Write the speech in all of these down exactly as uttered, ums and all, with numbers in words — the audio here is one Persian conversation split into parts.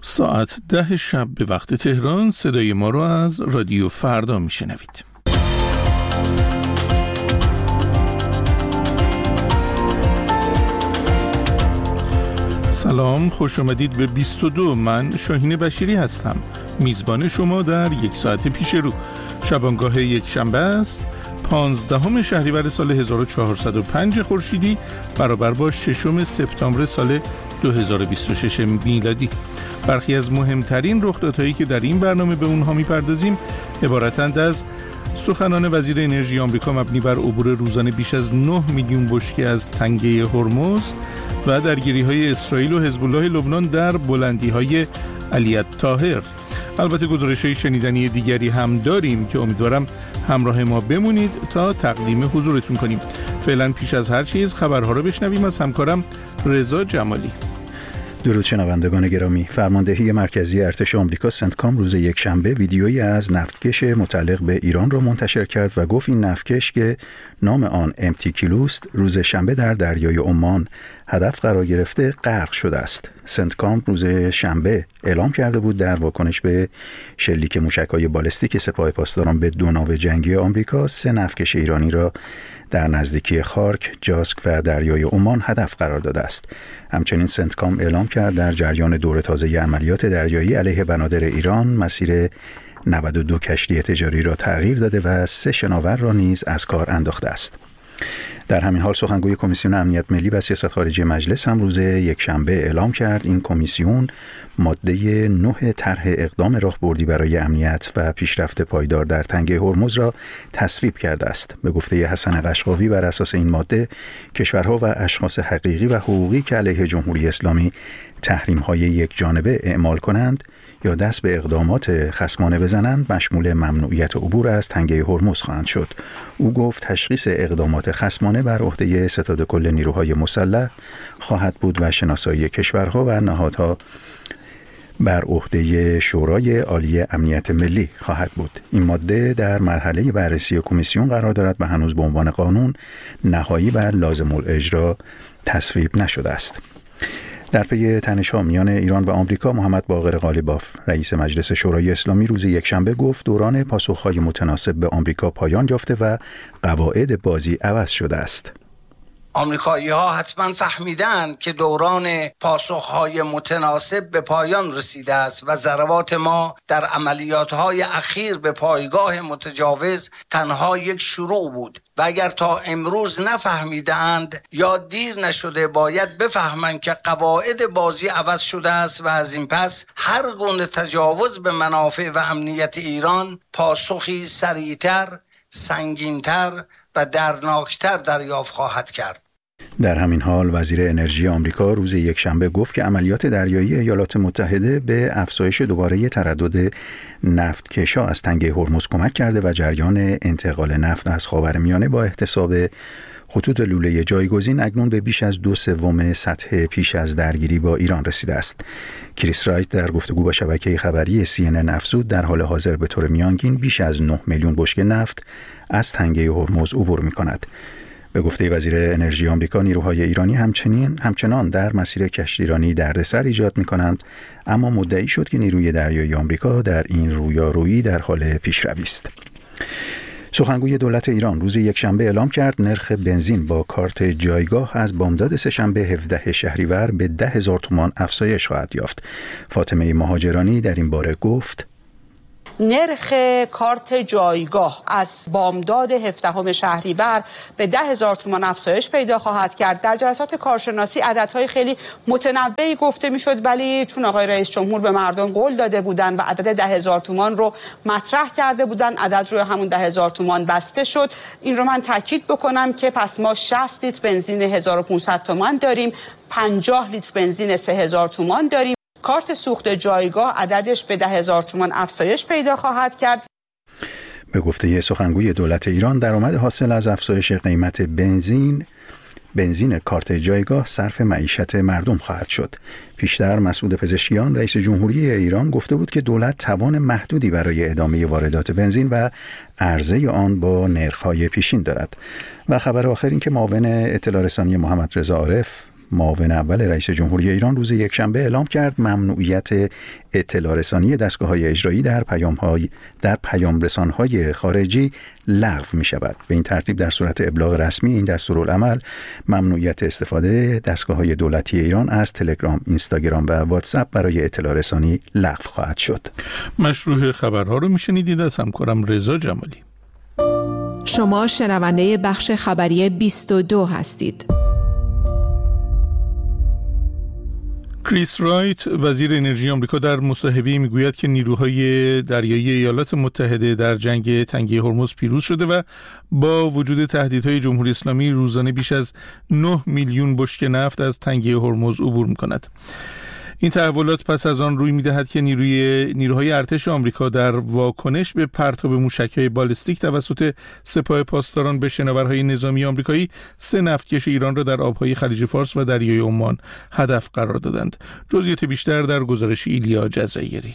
ساعت ده شب به وقت تهران صدای ما رو از رادیو فردا میشنوید. سلام، خوش آمدید به بیست و دو. من شاهین بشیری هستم، میزبان شما در یک ساعت پیش رو. شبانگاه یک شنبه است، پانزدهم شهریور سال هزار و چهارصد و پنج خورشیدی برابر با ششم سپتامبر سال دو هزار و بیست و شش میلادی. برخی از مهمترین رخدادهایی که در این برنامه به اونها میپردازیم عبارتند از سخنان وزیر انرژی آمریکا مبنی بر عبور روزانه بیش از نه میلیون بشکه از تنگه هرمز و درگیری‌های اسرائیل و حزب الله لبنان در بلندی‌های علی الطاهر. البته گزارش‌های شنیدنی دیگری هم داریم که امیدوارم همراه ما بمونید تا تقدیم حضورتون کنیم. فعلا پیش از هر چیز خبرها رو بشنویم از همکارم رضا جمالی. درود شنوندگان گرامی. فرماندهی مرکزی ارتش آمریکا سنتکام روز یکشنبه ویدیویی از نفتکش متعلق به ایران را منتشر کرد و گفت این نفتکش که نام آن امتی کیلوست روز شنبه در دریای عمان هدف قرار گرفته غرق شده است. سنتکام روز شنبه اعلام کرده بود در واکنش به شلیک موشک‌های بالستیک سپاه پاسداران به دو ناو جنگی آمریکا سه نفتکش ایرانی را در نزدیکی خارک، جاسک و دریای عمان هدف قرار داده است. همچنین سنتکام اعلام کرد در جریان دور تازه عملیات دریایی علیه بنادر ایران مسیر نود و دو کشتی تجاری را تغییر داده و سه شناور را نیز از کار انداخته است. در همین حال سخنگوی کمیسیون امنیت ملی و سیاست خارجی مجلس هم روز یکشنبه اعلام کرد این کمیسیون ماده نه طرح اقدام راهبردی برای امنیت و پیشرفت پایدار در تنگه هرمز را تصویب کرده است. به گفته حسن قشقاوی بر اساس این ماده کشورها و اشخاص حقیقی و حقوقی که علیه جمهوری اسلامی تحریم‌های یک جانبه اعمال کنند یا دست به اقدامات خصمانه بزنند مشمول ممنوعیت عبور از تنگه هرمز خواهند شد. او گفت تشخیص اقدامات خصمانه بر عهده ستاد کل نیروهای مسلح خواهد بود و شناسایی کشورها و نهادها بر عهده شورای عالی امنیت ملی خواهد بود. این ماده در مرحله بررسی کمیسیون قرار دارد و هنوز به عنوان قانون نهایی و لازم الاجرا تصویب نشده است. در پی تنش‌ها میان ایران و آمریکا، محمد باقر قالیباف رئیس مجلس شورای اسلامی روز یکشنبه گفت دوران پاسخ‌های متناسب به آمریکا پایان یافته و قواعد بازی عوض شده است. آمریکایی‌ها حتما فهمیدن که دوران پاسخ‌های متناسب به پایان رسیده است و ضربات ما در عملیات‌های اخیر به پایگاه متجاوز تنها یک شروع بود و اگر تا امروز نفهمیدند یا دیر نشده باید بفهمند که قواعد بازی عوض شده است و از این پس هر گونه تجاوز به منافع و امنیت ایران پاسخی سریعتر، سنگینتر و درناکتر دریافت خواهد کرد. در همین حال وزیر انرژی آمریکا روز یکشنبه گفت که عملیات دریایی ایالات متحده به افزایش دوباره تردد نفتکش‌ها از تنگه هرمز کمک کرده و جریان انتقال نفت از خاورمیانه با احتساب خطوط لوله جایگزین اکنون به بیش از دو سوم سطح پیش از درگیری با ایران رسیده است. کریس رایت در گفتگو با شبکه خبری سی ان ان افزود در حال حاضر به طور میانگین بیش از نه میلیون بشکه نفت از تنگه هرمز عبور می‌کند. به گفته وزیر انرژی آمریکا نیروهای ایرانی همچنین همچنان در مسیر کشتیرانی دردسر ایجاد می‌کنند، اما مدعی شد که نیروی دریایی آمریکا در این رویارویی در حال پیشروی است. سخنگوی دولت ایران روز یکشنبه اعلام کرد نرخ بنزین با کارت جایگاه از بامداد سه‌شنبه هفدهم شهریور به ده هزار تومان افزایش خواهد یافت. فاطمه مهاجرانی در این باره گفت نرخ کارت جایگاه از بامداد هفدهم شهریور به ده هزار تومان افزایش پیدا خواهد کرد. در جلسات کارشناسی عددهای خیلی متنوعی گفته میشد، ولی چون آقای رئیس جمهور به مردم قول داده بودن و عدد ده هزار تومان رو مطرح کرده بودن، عدد روی همون ده هزار تومان بسته شد. این رو من تاکید بکنم که پس ما شصت لیتر بنزین هزار و پانصد تومان داریم، پنجاه لیتر بنزین سه هزار تومان داریم. کارت سوخت جایگاه عددش به ده هزار تومان افزایش پیدا خواهد کرد. به گفته سخنگوی دولت ایران درآمد حاصل از افزایش قیمت بنزین بنزین کارت جایگاه صرف معیشت مردم خواهد شد. پیشتر مسعود پزشکیان رئیس جمهوری ایران گفته بود که دولت توان محدودی برای ادامه واردات بنزین و عرضه آن با نرخ‌های پیشین دارد. و خبر آخر این که معاون اطلاع رسانی محمد رضا عارف معاون اول رئیس جمهوری ایران روز یکشنبه اعلام کرد ممنوعیت اطلاع رسانی دستگاه‌های اجرایی در پیام‌های در پیام‌رسان‌های خارجی لغو می‌شود. به این ترتیب در صورت ابلاغ رسمی این دستورالعمل ممنوعیت استفاده دستگاه‌های دولتی ایران از تلگرام، اینستاگرام و واتساپ برای اطلاع رسانی لغو خواهد شد. مشروع خبرها رو میشنیدید از همکارم رضا جمالی. شما شنونده بخش خبری بیست و دو هستید. کریس رایت وزیر انرژی آمریکا در مصاحبه‌ای میگوید که نیروهای دریایی ایالات متحده در جنگ تنگه هرمز پیروز شده و با وجود تهدیدهای جمهوری اسلامی روزانه بیش از نه میلیون بشکه نفت از تنگه هرمز عبور می‌کند. این تحولات پس از آن روی می‌دهد که نیروی نیروهای ارتش آمریکا در واکنش به پرتاب موشک‌های بالستیک توسط سپاه پاسداران به شناورهای نظامی آمریکایی سه نفتکش ایران را در آب‌های خلیج فارس و دریای عمان هدف قرار دادند. جزئیات بیشتر در گزارش ایلیا جزایری.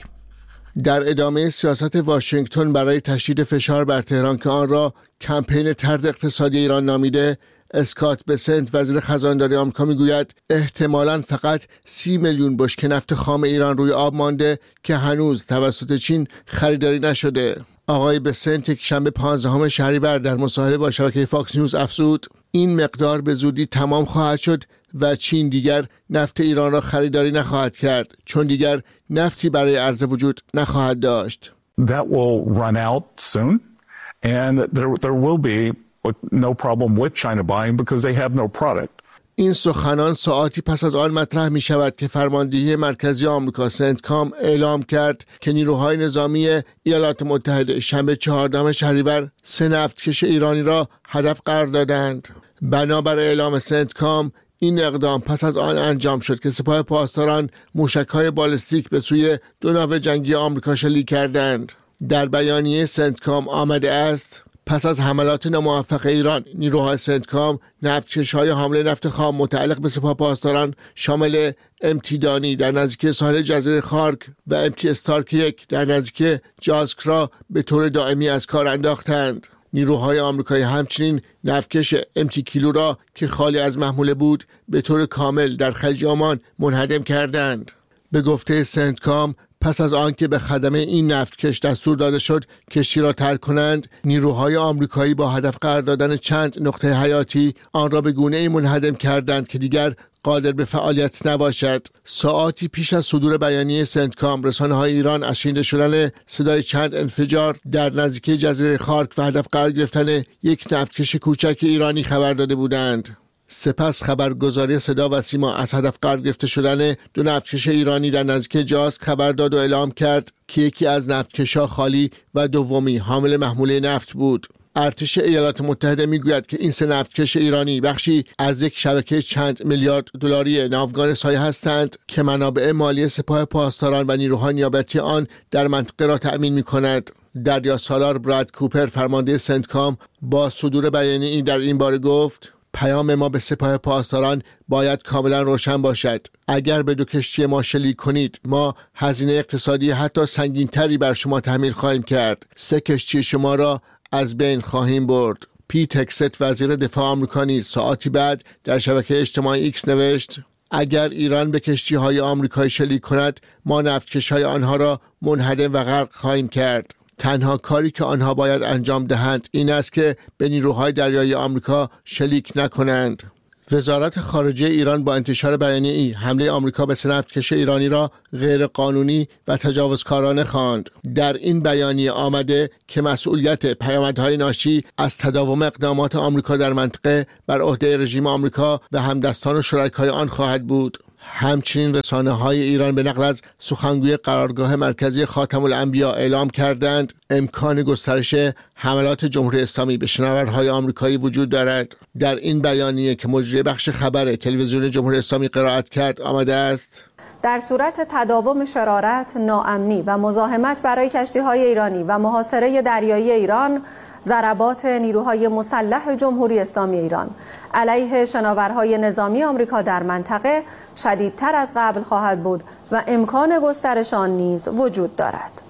در ادامه سیاست واشنگتن برای تشدید فشار بر تهران که آن را کمپین طرد اقتصادی ایران نامیده، اسکات بسنت وزیر خزانداری آمریکا میگوید احتمالاً فقط سی میلیون بشکه نفت خام ایران روی آب مانده که هنوز توسط چین خریداری نشده. آقای بسنت یک شنبه پانزدهم شهریور در مصاحبه با شبکه فاکس نیوز افزود این مقدار به زودی تمام خواهد شد و چین دیگر نفت ایران را خریداری نخواهد کرد چون دیگر نفتی برای عرضه وجود نخواهد داشت. That will run out soon and there there will be no problem with China buying because they have no product. این سخنان ساعتی پس از آن مطرح می شود که فرماندهی مرکزی آمریکا سنتکام اعلام کرد که نیروهای نظامی ایالات متحده شنبه چهاردهم شهریور سه نفتکش ایرانی را هدف قرار دادند. بنابر اعلام سنتکام این اقدام پس از آن انجام شد که سپاه پاسداران موشک‌های بالستیک به سوی دو ناو جنگی آمریکا شلیک کردند. در بیانیه سنتکام آمده است پس از حملات ناموفق ایران، نیروهای سنتکام نفتکش‌های حامل نفت خام متعلق به سپاه پاسداران شامل امتی دانی در نزدیکی ساحل جزیره خارک و امتی استارک یک در نزدیکی جاسک را به طور دائمی از کار انداختند. نیروهای آمریکایی همچنین نفتکش امتی کیلو را که خالی از محموله بود به طور کامل در خلیج عمان منهدم کردند. به گفته سنتکام پس از آنکه به خدمه این نفتکش دستور داده شد کشتی را ترک کنند، نیروهای آمریکایی با هدف قرار دادن چند نقطه حیاتی آن را به گونه‌ای منهدم کردند که دیگر قادر به فعالیت نباشد. ساعاتی پیش از صدور بیانیه سنتکام، رسانه‌های ایران از شنیده شدن صدای چند انفجار در نزدیکی جزیره خارک و هدف قرار گرفتن یک نفتکش کوچک ایرانی خبر داده بودند. سپس خبرگزاری صدا و سیما از هدف قرار گرفته شدن دو نفتکش ایرانی در نزدیکی جاسک خبر داد و اعلام کرد که یکی از نفتکش‌ها خالی و دومی حامل محموله نفت بود. ارتش ایالات متحده میگوید که این سه نفتکش ایرانی بخشی از یک شبکه چند میلیارد دلاری ناوگان سایه هستند که منابع مالی سپاه پاسداران و نیروهای نیابتی آن در منطقه را تأمین می‌کند. دریا سالار براد کوپر فرمانده سنتکام با صدور بیانیه‌ای در این باره گفت پیام ما به سپاه پاسداران باید کاملا روشن باشد. اگر به دو کشتی ما شلیک کنید ما هزینه اقتصادی حتی سنگین‌تری بر شما تحمیل خواهیم کرد. سه کشتی شما را از بین خواهیم برد. پیت هگست وزیر دفاع آمریکا نیز ساعتی بعد در شبکه اجتماعی ایکس نوشت اگر ایران به کشتی‌های آمریکایی شلیک کند ما نفتکش‌های آنها را منهدم و غرق خواهیم کرد. تنها کاری که آنها باید انجام دهند این است که به نیروهای دریایی آمریکا شلیک نکنند. وزارت خارجه ایران با انتشار بیانیه‌ای حمله آمریکا به سه نفتکش ایرانی را غیر قانونی و تجاوزکارانه خواند. در این بیانیه آمده که مسئولیت پیامدهای ناشی از تداوم اقدامات آمریکا در منطقه بر عهده رژیم آمریکا و همدستان و شرکای آن خواهد بود. همچنین رسانه‌های ایران به نقل از سخنگوی قرارگاه مرکزی خاتم الانبیا اعلام کردند امکان گسترش حملات جمهوری اسلامی به شناورهای آمریکایی وجود دارد. در این بیانیه که مجری بخش خبر تلویزیون جمهوری اسلامی قرائت کرد آمده است در صورت تداوم شرارت، ناامنی و مزاحمت برای کشتی‌های ایرانی و محاصره دریایی ایران، ضربات نیروهای مسلح جمهوری اسلامی ایران علیه شناورهای نظامی آمریکا در منطقه شدیدتر از قبل خواهد بود و امکان گسترش آن نیز وجود دارد.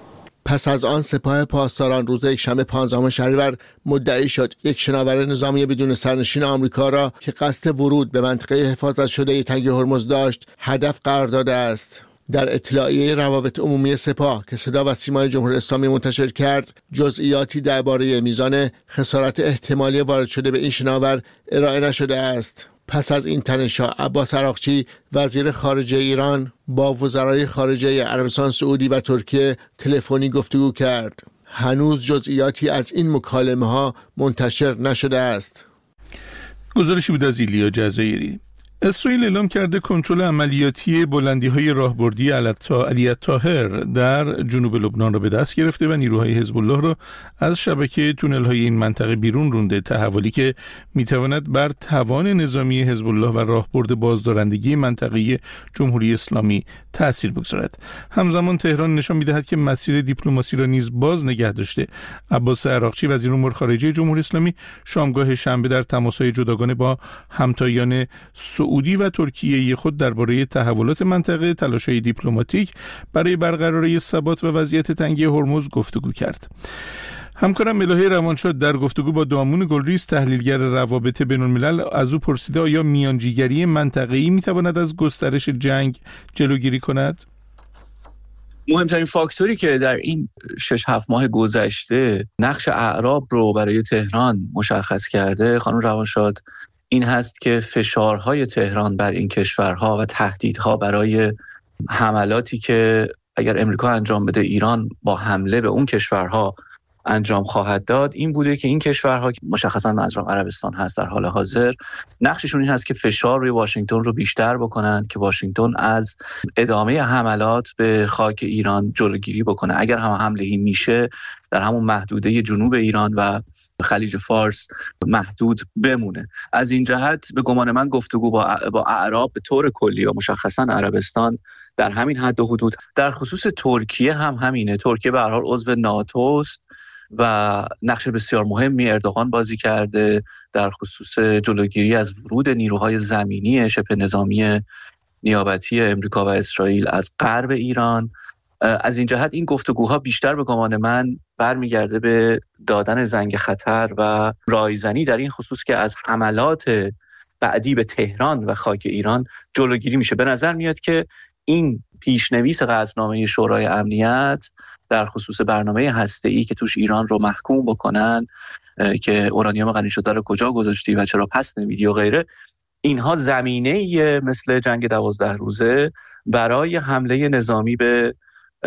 پس از آن سپاه پاسداران روز یکشنبه پانزدهم شهریور مدعی شد یک شناور نظامی بدون سرنشین آمریکا را که قصد ورود به منطقه حفاظت شده تنگه هرمز داشت هدف قرار داده است. در اطلاعیه روابط عمومی سپاه که صدا و سیمای جمهوری اسلامی منتشر کرد، جزئیاتی درباره میزان خسارت احتمالی وارد شده به این شناور ارائه نشده است. پس از این تنش‌ها عباس عراقچی وزیر خارجه ایران با وزرای خارجه عربستان سعودی و ترکیه تلفنی گفتگو کرد. هنوز جزئیاتی از این مکالمه ها منتشر نشده است. گزارشی بود از ایلیا جزایری. اسرائیل اعلام کرده کنترل عملیاتی بلندی‌های راهبردی علی طاهر در جنوب لبنان را به دست گرفته و نیروهای حزب الله را از شبکه تونل‌های این منطقه بیرون رونده، تحولی که می‌تواند بر توان نظامی حزب الله و راهبرد بازدارندگی منطقه جمهوری اسلامی تأثیر بگذارد. همزمان تهران نشان می‌دهد که مسیر دیپلماسی را نیز باز نگه داشته. عباس عراقچی وزیر امور خارجه جمهوری اسلامی شامگاه شنبه در تماس‌های جداگانه با همتایان سعودی و ترکیه خود درباره تحولات منطقه، تلاش‌های دیپلماتیک برای برقراری ثبات و وضعیت تنگی هرمز گفتگو کرد. همکارم ملاحه روانشاد در گفتگو با دامون گلریز تحلیلگر روابط بین‌الملل از او پرسیده آیا میانجیگری منطقه‌ای میتواند از گسترش جنگ جلوگیری کند؟ مهمترین فاکتوری که در این شش هفت ماه گذشته نقش اعراب رو برای تهران مشخص کرده خانم روانشاد این هست که فشارهای تهران بر این کشورها و تهدیدها برای حملاتی که اگر امریکا انجام بده ایران با حمله به اون کشورها انجام خواهد داد این بوده که این کشورها مشخصا منظورم عربستان هست در حال حاضر نقششون این هست که فشار روی واشنگتن رو بیشتر بکنند که واشنگتن از ادامه حملات به خاک ایران جلوگیری بکنه. اگر هم حمله‌ای میشه در همون محدوده جنوب ایران و خلیج فارس محدود بمونه. از این جهت به گمان من گفتگو با با اعراب به طور کلی و مشخصا عربستان در همین حد و حدود. در خصوص ترکیه هم همینه. ترکیه به هر حال عضو ناتو است و نقش بسیار مهمی اردوغان بازی کرده در خصوص جلوگیری از ورود نیروهای زمینی شبه نظامی نیابتی امریکا و اسرائیل از غرب ایران. از این جهت این گفتگوها بیشتر به گمان من برمیگرده به دادن زنگ خطر و رایزنی در این خصوص که از حملات بعدی به تهران و خاک ایران جلوگیری میشه. به نظر میاد که این پیشنویس قطعنامه شورای امنیت در خصوص برنامه هسته‌ای که توش ایران رو محکوم بکنن که اورانیوم غنی شده رو کجا گذاشتی و چرا پس نمیدی و غیره، اینها زمینه مثل جنگ دوازده روزه برای حمله نظامی به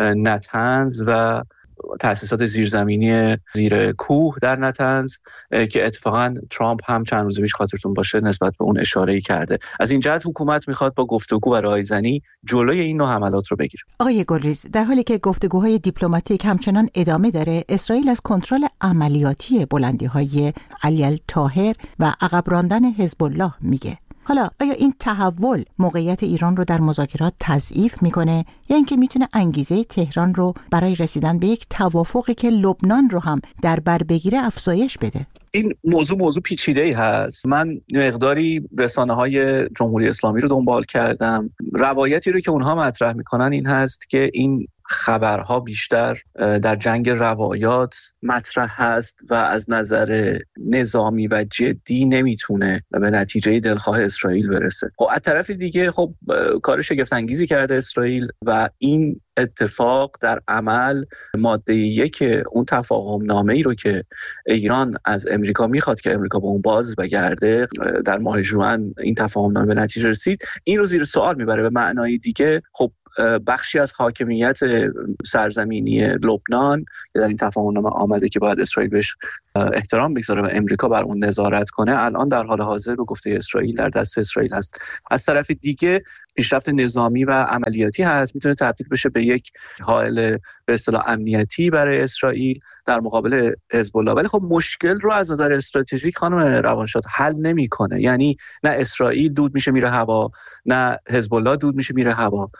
نتنز و تأسیسات زیرزمینی زیر کوه در نتنز که اتفاقا ترامپ هم چند روز پیش خاطرتون باشه نسبت به اون اشاره‌ای کرده. از این جهت حکومت میخواد با گفتگو و رایزنی جلوی این نوع حملات رو بگیره. آقای گلریز، در حالی که گفتگوهای دیپلماتیک همچنان ادامه داره، اسرائیل از کنترل عملیاتی بلندی‌های علی طاهر و عقب راندن حزب الله میگه. حالا آیا این تحول موقعیت ایران رو در مذاکرات تضعیف میکنه یا اینکه میتونه انگیزه تهران رو برای رسیدن به یک توافقی که لبنان رو هم در بر بگیره افزایش بده؟ این موضوع موضوع پیچیده‌ای هست. من مقداری رسانه‌های جمهوری اسلامی رو دنبال کردم. روایتی رو که اونها مطرح میکنن این هست که این خبرها بیشتر در جنگ روایات مطرح هست و از نظر نظامی و جدی نمیتونه به نتیجه دلخواه اسرائیل برسه. خب از طرف دیگه خب کار شگفت انگیزی کرده اسرائیل و این اتفاق در عمل ماده یک اون تفاهم نامه‌ای رو که ایران از امریکا میخواد که امریکا به اون باز بگرده در ماه ژوئن این تفاهم نامه به نتیجه رسید، این رو زیر سوال میبره. به معنای دیگه خب بخشی از حاکمیت سرزمینی لبنان که در این تفاهم نامه آمده که باید اسرائیل بهش احترام بگذاره و امریکا بر اون نظارت کنه، الان در حال حاضر به گفته اسرائیل در دست اسرائیل هست. از طرف دیگه پیشرفت نظامی و عملیاتی هست، میتونه تبدیل بشه به یک حائل به اصطلاح امنیتی برای اسرائیل در مقابل حزب الله. ولی خب مشکل رو از نظر استراتژیک خانم روانشاد حل نمیکنه. یعنی نه اسرائیل دود میشه میره هوا، نه حزب الله دود میشه میره هوا و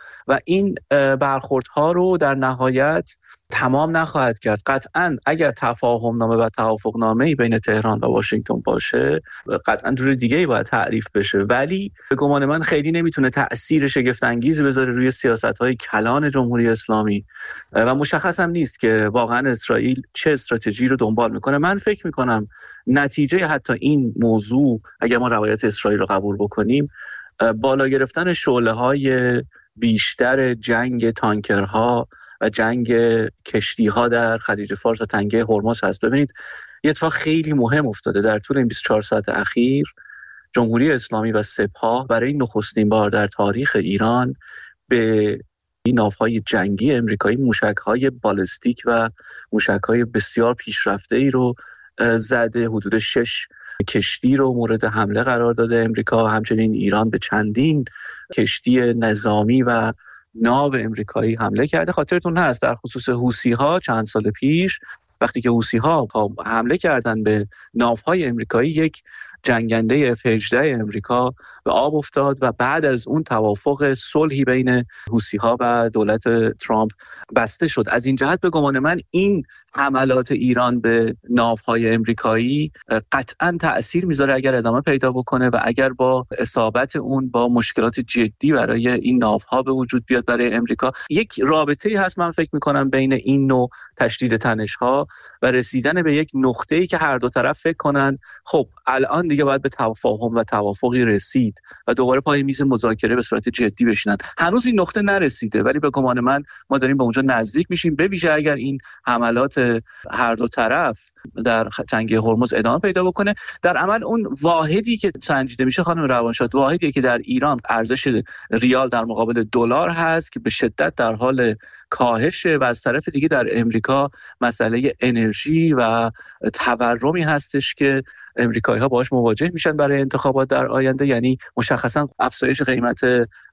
این برخوردها رو در نهایت تمام نخواهد کرد. قطعاً اگر تفاهم نامه و توافق نامه‌ای بین تهران و واشنگتن باشه قطعاً جور دیگه‌ای باید تعریف بشه، ولی به گمان من خیلی نمیتونه تأثیر شگفت انگیزی بذاره روی سیاست‌های کلان جمهوری اسلامی و مشخص هم نیست که واقعاً اسرائیل چه استراتژی رو دنبال میکنه. من فکر میکنم نتیجه حتی این موضوع اگر ما روایت اسرائیل رو قبول بکنیم بالا گرفتن شعله‌های بیشتر جنگ تانکرها و جنگ کشتی‌ها در خلیج فارس و تنگه هرمز هست. ببینید یه اتفاق خیلی مهم افتاده در طول این بیست و چهار ساعت اخیر. جمهوری اسلامی و سپاه برای نخستین بار در تاریخ ایران به این ناوهای جنگی امریکایی موشک‌های بالستیک و موشک‌های بسیار پیشرفته‌ای رو زده. حدود شش کشتی رو مورد حمله قرار داده امریکا. همچنین ایران به چندین کشتی نظامی و ناو امریکایی حمله کرده. خاطرتون هست در خصوص حوثی‌ها چند سال پیش وقتی که حوثی‌ها حمله کردن به ناوهای امریکایی، یک جنگنده اف هجده امریکا به آب افتاد و بعد از اون توافق صلحی بین حوثی‌ها و دولت ترامپ بسته شد. از این جهت به گمان من این حملات ایران به ناوهای امریکایی قطعاً تأثیر میذاره اگر ادامه پیدا بکنه و اگر با اصابت اون با مشکلات جدی برای این ناوها به وجود بیاد برای امریکا. یک رابطه‌ای هست من فکر می‌کنم بین این نوع تشدید تنش‌ها و رسیدن به یک نقطه‌ای که هر دو طرف فکر کنن خب الان دیگه باید به تفاهم و توافقی رسید و دوباره پای میز مذاکره به صورت جدی بشینن. هنوز این نقطه نرسیده ولی به گمان من ما داریم به اونجا نزدیک میشیم، به ویژه اگر این حملات هر دو طرف در تنگه هرمز ادامه پیدا بکنه. در عمل اون واحدی که سنجیده میشه خانم روانشاد، واحدی که در ایران ارزش ریال در مقابل دلار هست که به شدت در حال کاهشه و از طرف دیگه در امریکا مسئله انرژی و تورمی هستش که امریکایی‌ها باهاش مواجه میشن برای انتخابات در آینده، یعنی مشخصا افزایش قیمت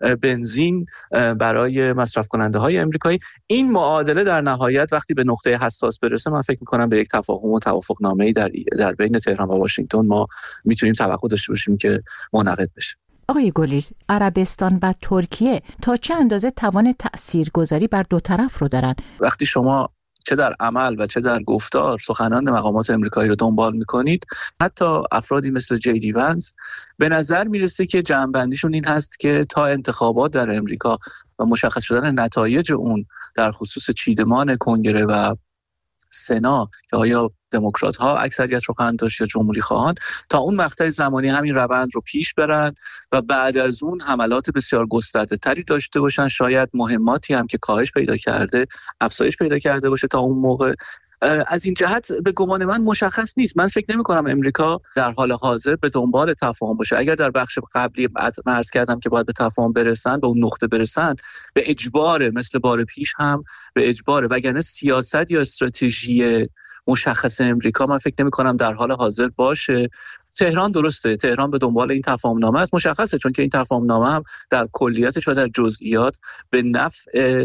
بنزین برای مصرف کننده های امریکایی. این معادله در نهایت وقتی به نقطه حساس برسه من فکر میکنم به یک تفاهم و توافق نامه‌ای در در بین تهران و واشنگتن ما میتونیم توقع داشته باشیم که منعقد بشه. آقای گلیز، عربستان و ترکیه تا چه اندازه توان تاثیرگذاری بر دو طرف رو دارن؟ وقتی شما چه در عمل و چه در گفتار سخنان مقامات امریکایی رو دنبال میکنید، حتی افرادی مثل جی دی ونس، به نظر میرسه که جمع‌بندیشون این هست که تا انتخابات در امریکا و مشخص شدن نتایج اون در خصوص چیدمان کنگره و سنا که آیا دموکرات ها اکثریت رو خواهند داشت یا جمهوری خواهان، تا اون مقطع زمانی همین روند رو پیش برن و بعد از اون حملات بسیار گسترده تری داشته باشن. شاید مهماتی هم که کاهش پیدا کرده افزایش پیدا کرده باشه تا اون موقع. از این جهت به گمان من مشخص نیست. من فکر نمی کنم امریکا در حال حاضر به دنبال تفاهم باشه. اگر در بخش قبلی عرض کردم که باید به تفاهم برسن، به اون نقطه برسن، به اجبار مثل بار پیش هم به اجبار، وگرنه سیاست یا استراتژی مشخص امریکا من فکر نمی کنم در حال حاضر باشه. تهران درسته، تهران به دنبال این تفاهم نامه است، مشخصه، چون که این تفاهم نامه هم در کلیتش و در جزئیات به نفع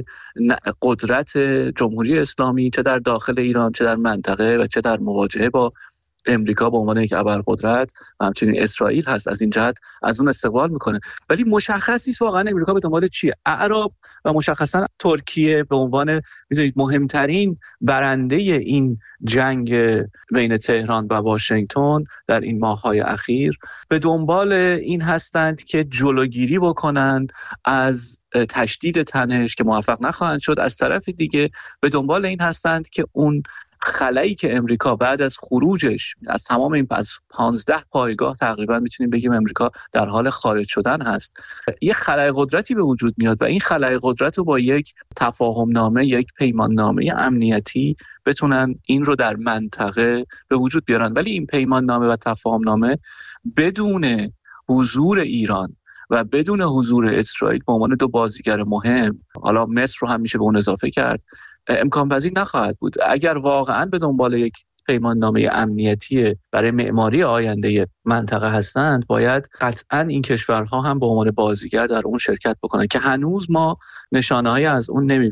قدرت جمهوری اسلامی چه در داخل ایران چه در منطقه و چه در مواجهه با امریکا به عنوان یک ابرقدرت و همچنین اسرائیل هست. از این جهت از اون استقبال میکنه، ولی مشخص نیست واقعا امریکا به دنبال چیه. اعراب و مشخصا ترکیه به عنوان میدونید مهمترین برنده این جنگ بین تهران و واشنگتن در این ماه‌های اخیر به دنبال این هستند که جلوگیری بکنند از تشدید تنش که موفق نخواهند شد. از طرف دیگه به دنبال این هستند که اون خلایی که امریکا بعد از خروجش از تمام این از پانزده پایگاه تقریبا میتونیم بگیم امریکا در حال خارج شدن هست، یه خلای قدرتی به وجود میاد و این خلای قدرت رو با یک تفاهم نامه، یک پیمان نامه امنیتی بتونن این رو در منطقه به وجود بیارن. ولی این پیمان نامه و تفاهم نامه بدون حضور ایران و بدون حضور اسرائیل به عنوان دو بازیگر مهم، حالا مصر رو هم میشه به اون اضافه کرد، امکان پذیر نخواهد بود. اگر واقعا به دنبال یک پیمان نامه امنیتی برای معماری آینده منطقه هستند، باید قطعا این کشورها هم به عنوان بازیگر در اون شرکت بکنند که هنوز ما نشانه‌هایی از اون نمیبینیم.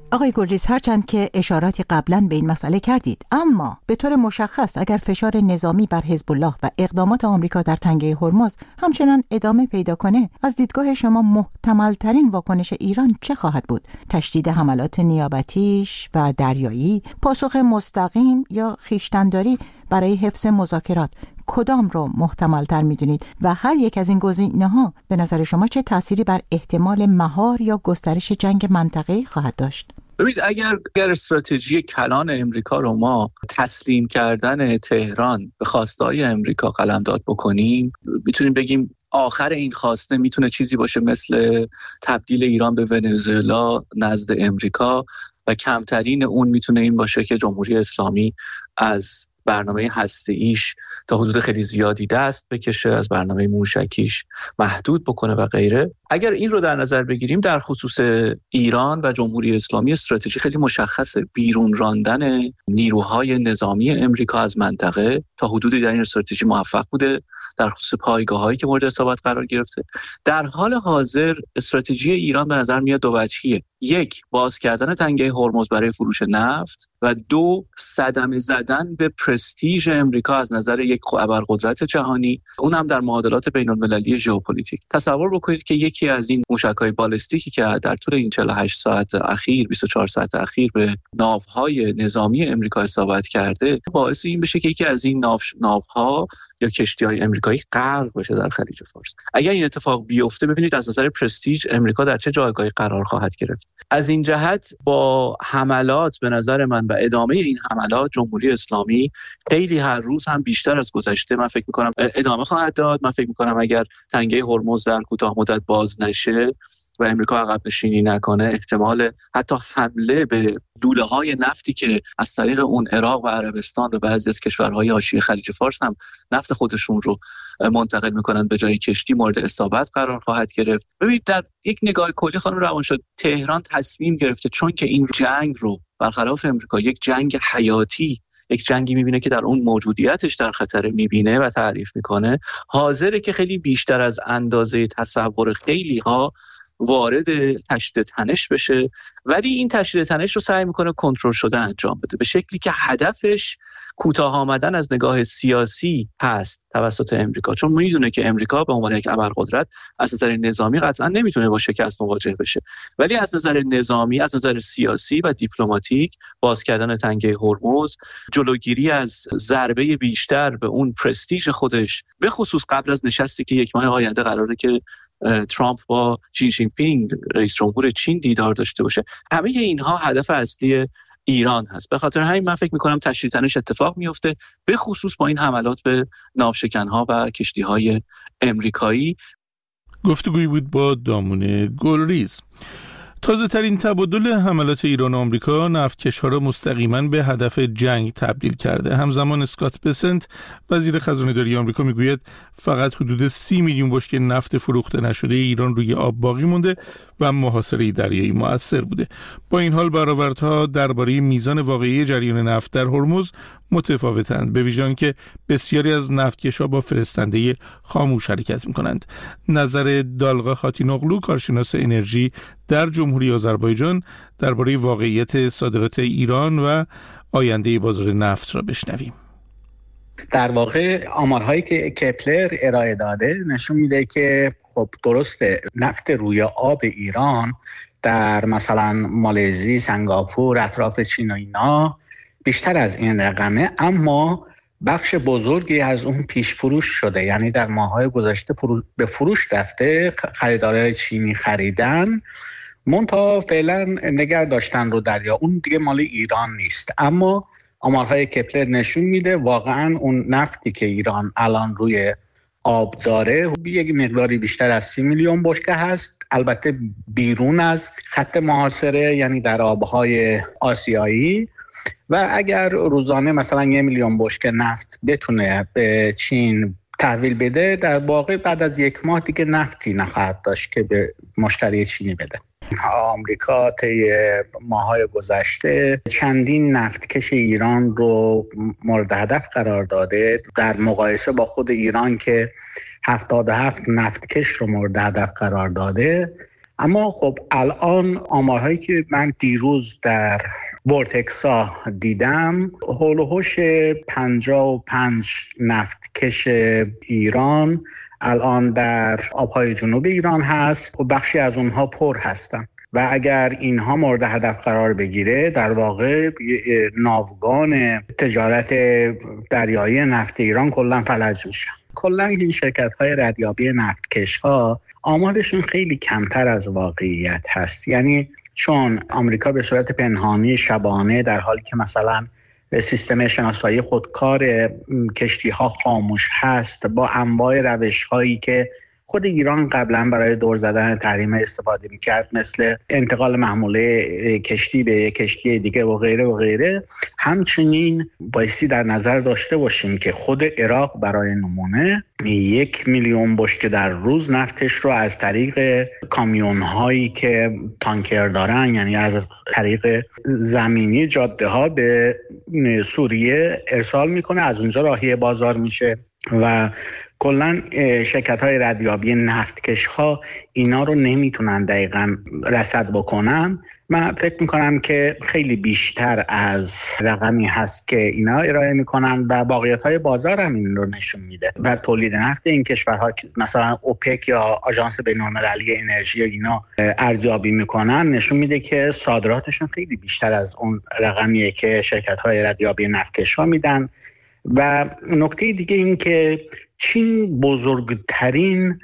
آقای گلریز، هرچند که اشاراتی قبلا به این مسئله کردید، اما به طور مشخص اگر فشار نظامی بر حزب الله و اقدامات آمریکا در تنگه هرمز همچنان ادامه پیدا کنه، از دیدگاه شما محتمل ترین واکنش ایران چه خواهد بود؟ تشدید حملات نیابتیش و دریایی، پاسخ مستقیم یا خویشتن‌داری برای حفظ مذاکرات، کدام رو محتمل تر میدونید و هر یک از این گزینه‌ها به نظر شما چه تأثیری بر احتمال مهار یا گسترش جنگ منطقه‌ای خواهد داشت؟ ببینید، اگر اگر استراتژی کلان امریکا رو ما تسلیم کردن تهران به خواسته‌های امریکا قلمداد بکنیم، میتونیم بگیم آخر این خواسته میتونه چیزی باشه مثل تبدیل ایران به ونزوئلا نزد امریکا و کمترین اون میتونه این باشه که جمهوری اسلامی از برنامه هسته‌ایش تا حدود خیلی زیادی دست بکشه، از برنامه موشکیش محدود بکنه و غیره. اگر این رو در نظر بگیریم، در خصوص ایران و جمهوری اسلامی استراتژی خیلی مشخصه: بیرون راندن نیروهای نظامی امریکا از منطقه. تا حدودی در این استراتژی موفق بوده در خصوص پایگاه‌هایی که مورد اصابت قرار گرفته. در حال حاضر استراتژی ایران به نظر میاد دو وجهیه: یک، باز کردن تنگه هرمز برای فروش نفت و دو، صدمه زدن به پرستیژ امریکا از نظر یک ابرقدرت جهانی، اون هم در معادلات بین‌المللی ژئوپلیتیک. تصور بکنید که یکی از این موشک‌های بالستیکی که در طول این چهل و هشت ساعت اخیر، بیست و چهار ساعت اخیر به ناوهای نظامی امریکا اصابت کرده، باعث این بشه که یکی از این ناو ناوها یا کشتی‌های امریکایی غرق بشه در خلیج فارس. اگر این اتفاق بیفته، ببینید از نظر پرستیژ امریکا در چه جایگاهی قرار خواهد گرفت. از این جهت با حملات، به نظر من، و ادامه این حملات، جمهوری اسلامی خیلی هر روز هم بیشتر از گذشته من فکر می‌کنم ادامه خواهد داد. من فکر می‌کنم اگر تنگه هرمز در کوتاه مدت باز نشه و امریکا عقب نشینی نکنه، احتمال حتی حمله به لوله‌های نفتی که از طریق اون عراق و عربستان و بعضی از کشورهای حاشیه خلیج فارس هم نفت خودشون رو منتقل میکنن به جای کشتی، مورد اصابت قرار خواهد گرفت. ببینید، در یک نگاه کلی خانم روانشاد، تهران تصمیم گرفته چون که این جنگ رو برخلاف امریکا یک جنگ حیاتی، یک جنگی میبینه که در اون موجودیتش در خطر میبینه و تعریف میکنه، حاضره که خیلی بیشتر از اندازه تصور خیلی ها وارد تشدید تنش بشه، ولی این تشدید تنش رو سعی میکنه کنترل شده انجام بده، به شکلی که هدفش کوتاه آمدن از نگاه سیاسی هست توسط امریکا، چون میدونه که امریکا به عنوان یک ابرقدرت از نظر نظامی قطعا نمیتونه با شکست مواجه بشه، ولی از نظر نظامی، از نظر سیاسی و دیپلماتیک، باز کردن تنگه هرمز، جلوگیری از ضربه بیشتر به اون پرستیژ خودش، به خصوص قبل از نشستی که یک ماه آینده قراره که ترامپ با شی جین پینگ رئیس جمهور چین دیدار داشته باشه، همه اینها هدف اصلی ایران هست. به خاطر همین من فکر می‌کنم تشدید تنش اتفاق میفته، به خصوص با این حملات به ناوشکن‌ها و کشتی‌های امریکایی. گفتگویی بود با دامون گلریز. تازه ترین تبادل حملات ایران و آمریکا نفتکش‌ها را مستقیما به هدف جنگ تبدیل کرده. همزمان اسکات بسنت وزیر خزانه‌داری آمریکا میگوید فقط حدود سی میلیون بشکه نفت فروخته نشده ایران روی آب باقی مونده و محاصره دریایی مؤثر بوده. با این حال برآوردها درباره میزان واقعی جریان نفت در هرمز متفاوتند، به ویژه آنکه بسیاری از نفتکش‌ها با فرستنده خاموش حرکت می‌کنند. نظر دالغا خاتینوغلو، کارشناس انرژی در جمهوری آذربایجان، درباره واقعیت صادرات ایران و آینده بازار نفت را بشنویم. در واقع آمارهایی که کپلر ارائه داده نشون میده که خب درسته نفت روی آب ایران در مثلا مالزی، سنگاپور، اطراف چین و اینا بیشتر از این رقمه، اما بخش بزرگی از اون پیش فروش شده، یعنی در ماه‌های گذشته فرو... به فروش رفته، خریدارای چینی خریدن، منتها فعلا نگه داشتن رو دریا، اون دیگه مال ایران نیست. اما آمارهای کپلر نشون میده واقعا اون نفتی که ایران الان روی آب داره یک مقداری بیشتر از سی میلیون بشکه هست، البته بیرون از خط محاصره، یعنی در آبهای آسیایی. و اگر روزانه مثلا یک میلیون بشکه نفت بتونه به چین تحویل بده، در واقع بعد از یک ماه دیگه نفتی نخواهد داشت که به مشتری چینی بده. آمریکا طی ماه‌های گذشته چندین نفتکش ایران رو مورد هدف قرار داده، در مقایسه با خود ایران که هفتاد و هفت نفتکش رو مورد هدف قرار داده. اما خب الان آمارهایی که من دیروز در ورتکسا دیدم، هول و هوش پنجاه و پنج نفتکش ایران الان در آبهای جنوب ایران هست و بخشی از اونها پر هستن و اگر اینها مورد هدف قرار بگیره در واقع ناوگان تجارت دریایی نفت ایران کلا فلج میشه. کلا این شرکت‌های ردیابی نفتکش‌ها آمارشون خیلی کمتر از واقعیت هست. یعنی چون آمریکا به صورت پنهانی شبانه در حالی که مثلا سیستم شناسایی خودکار کشتی‌ها خاموش هست با انواع روش‌هایی که خود ایران قبلا برای دور زدن تحریم استفاده می‌کرد، مثل انتقال محموله کشتی به کشتی دیگه و غیره و غیره، همچنین بایستی در نظر داشته باشیم که خود عراق برای نمونه یک میلیون بشکه در روز نفتش رو از طریق کامیون‌هایی که تانکر دارن، یعنی از طریق زمینی جاده ها به سوریه ارسال میکنه، از اونجا راهی بازار میشه و کلا شرکت‌های ردیابی نفتکش‌ها اینا رو نمیتونن دقیقاً رصد بکنن. من فکر میکنم که خیلی بیشتر از رقمی هست که اینا ارائه میکنن و واقعیت‌های بازار هم این رو نشون میده و تولید نفت این کشورها مثلا اوپک یا آژانس بین‌المللی انرژی اینا ارزیابی میکنن نشون میده که صادراتشون خیلی بیشتر از اون رقمیه که شرکت‌های ردیابی نفتکش‌ها میدن. و نکته دیگه این که چین بزرگترین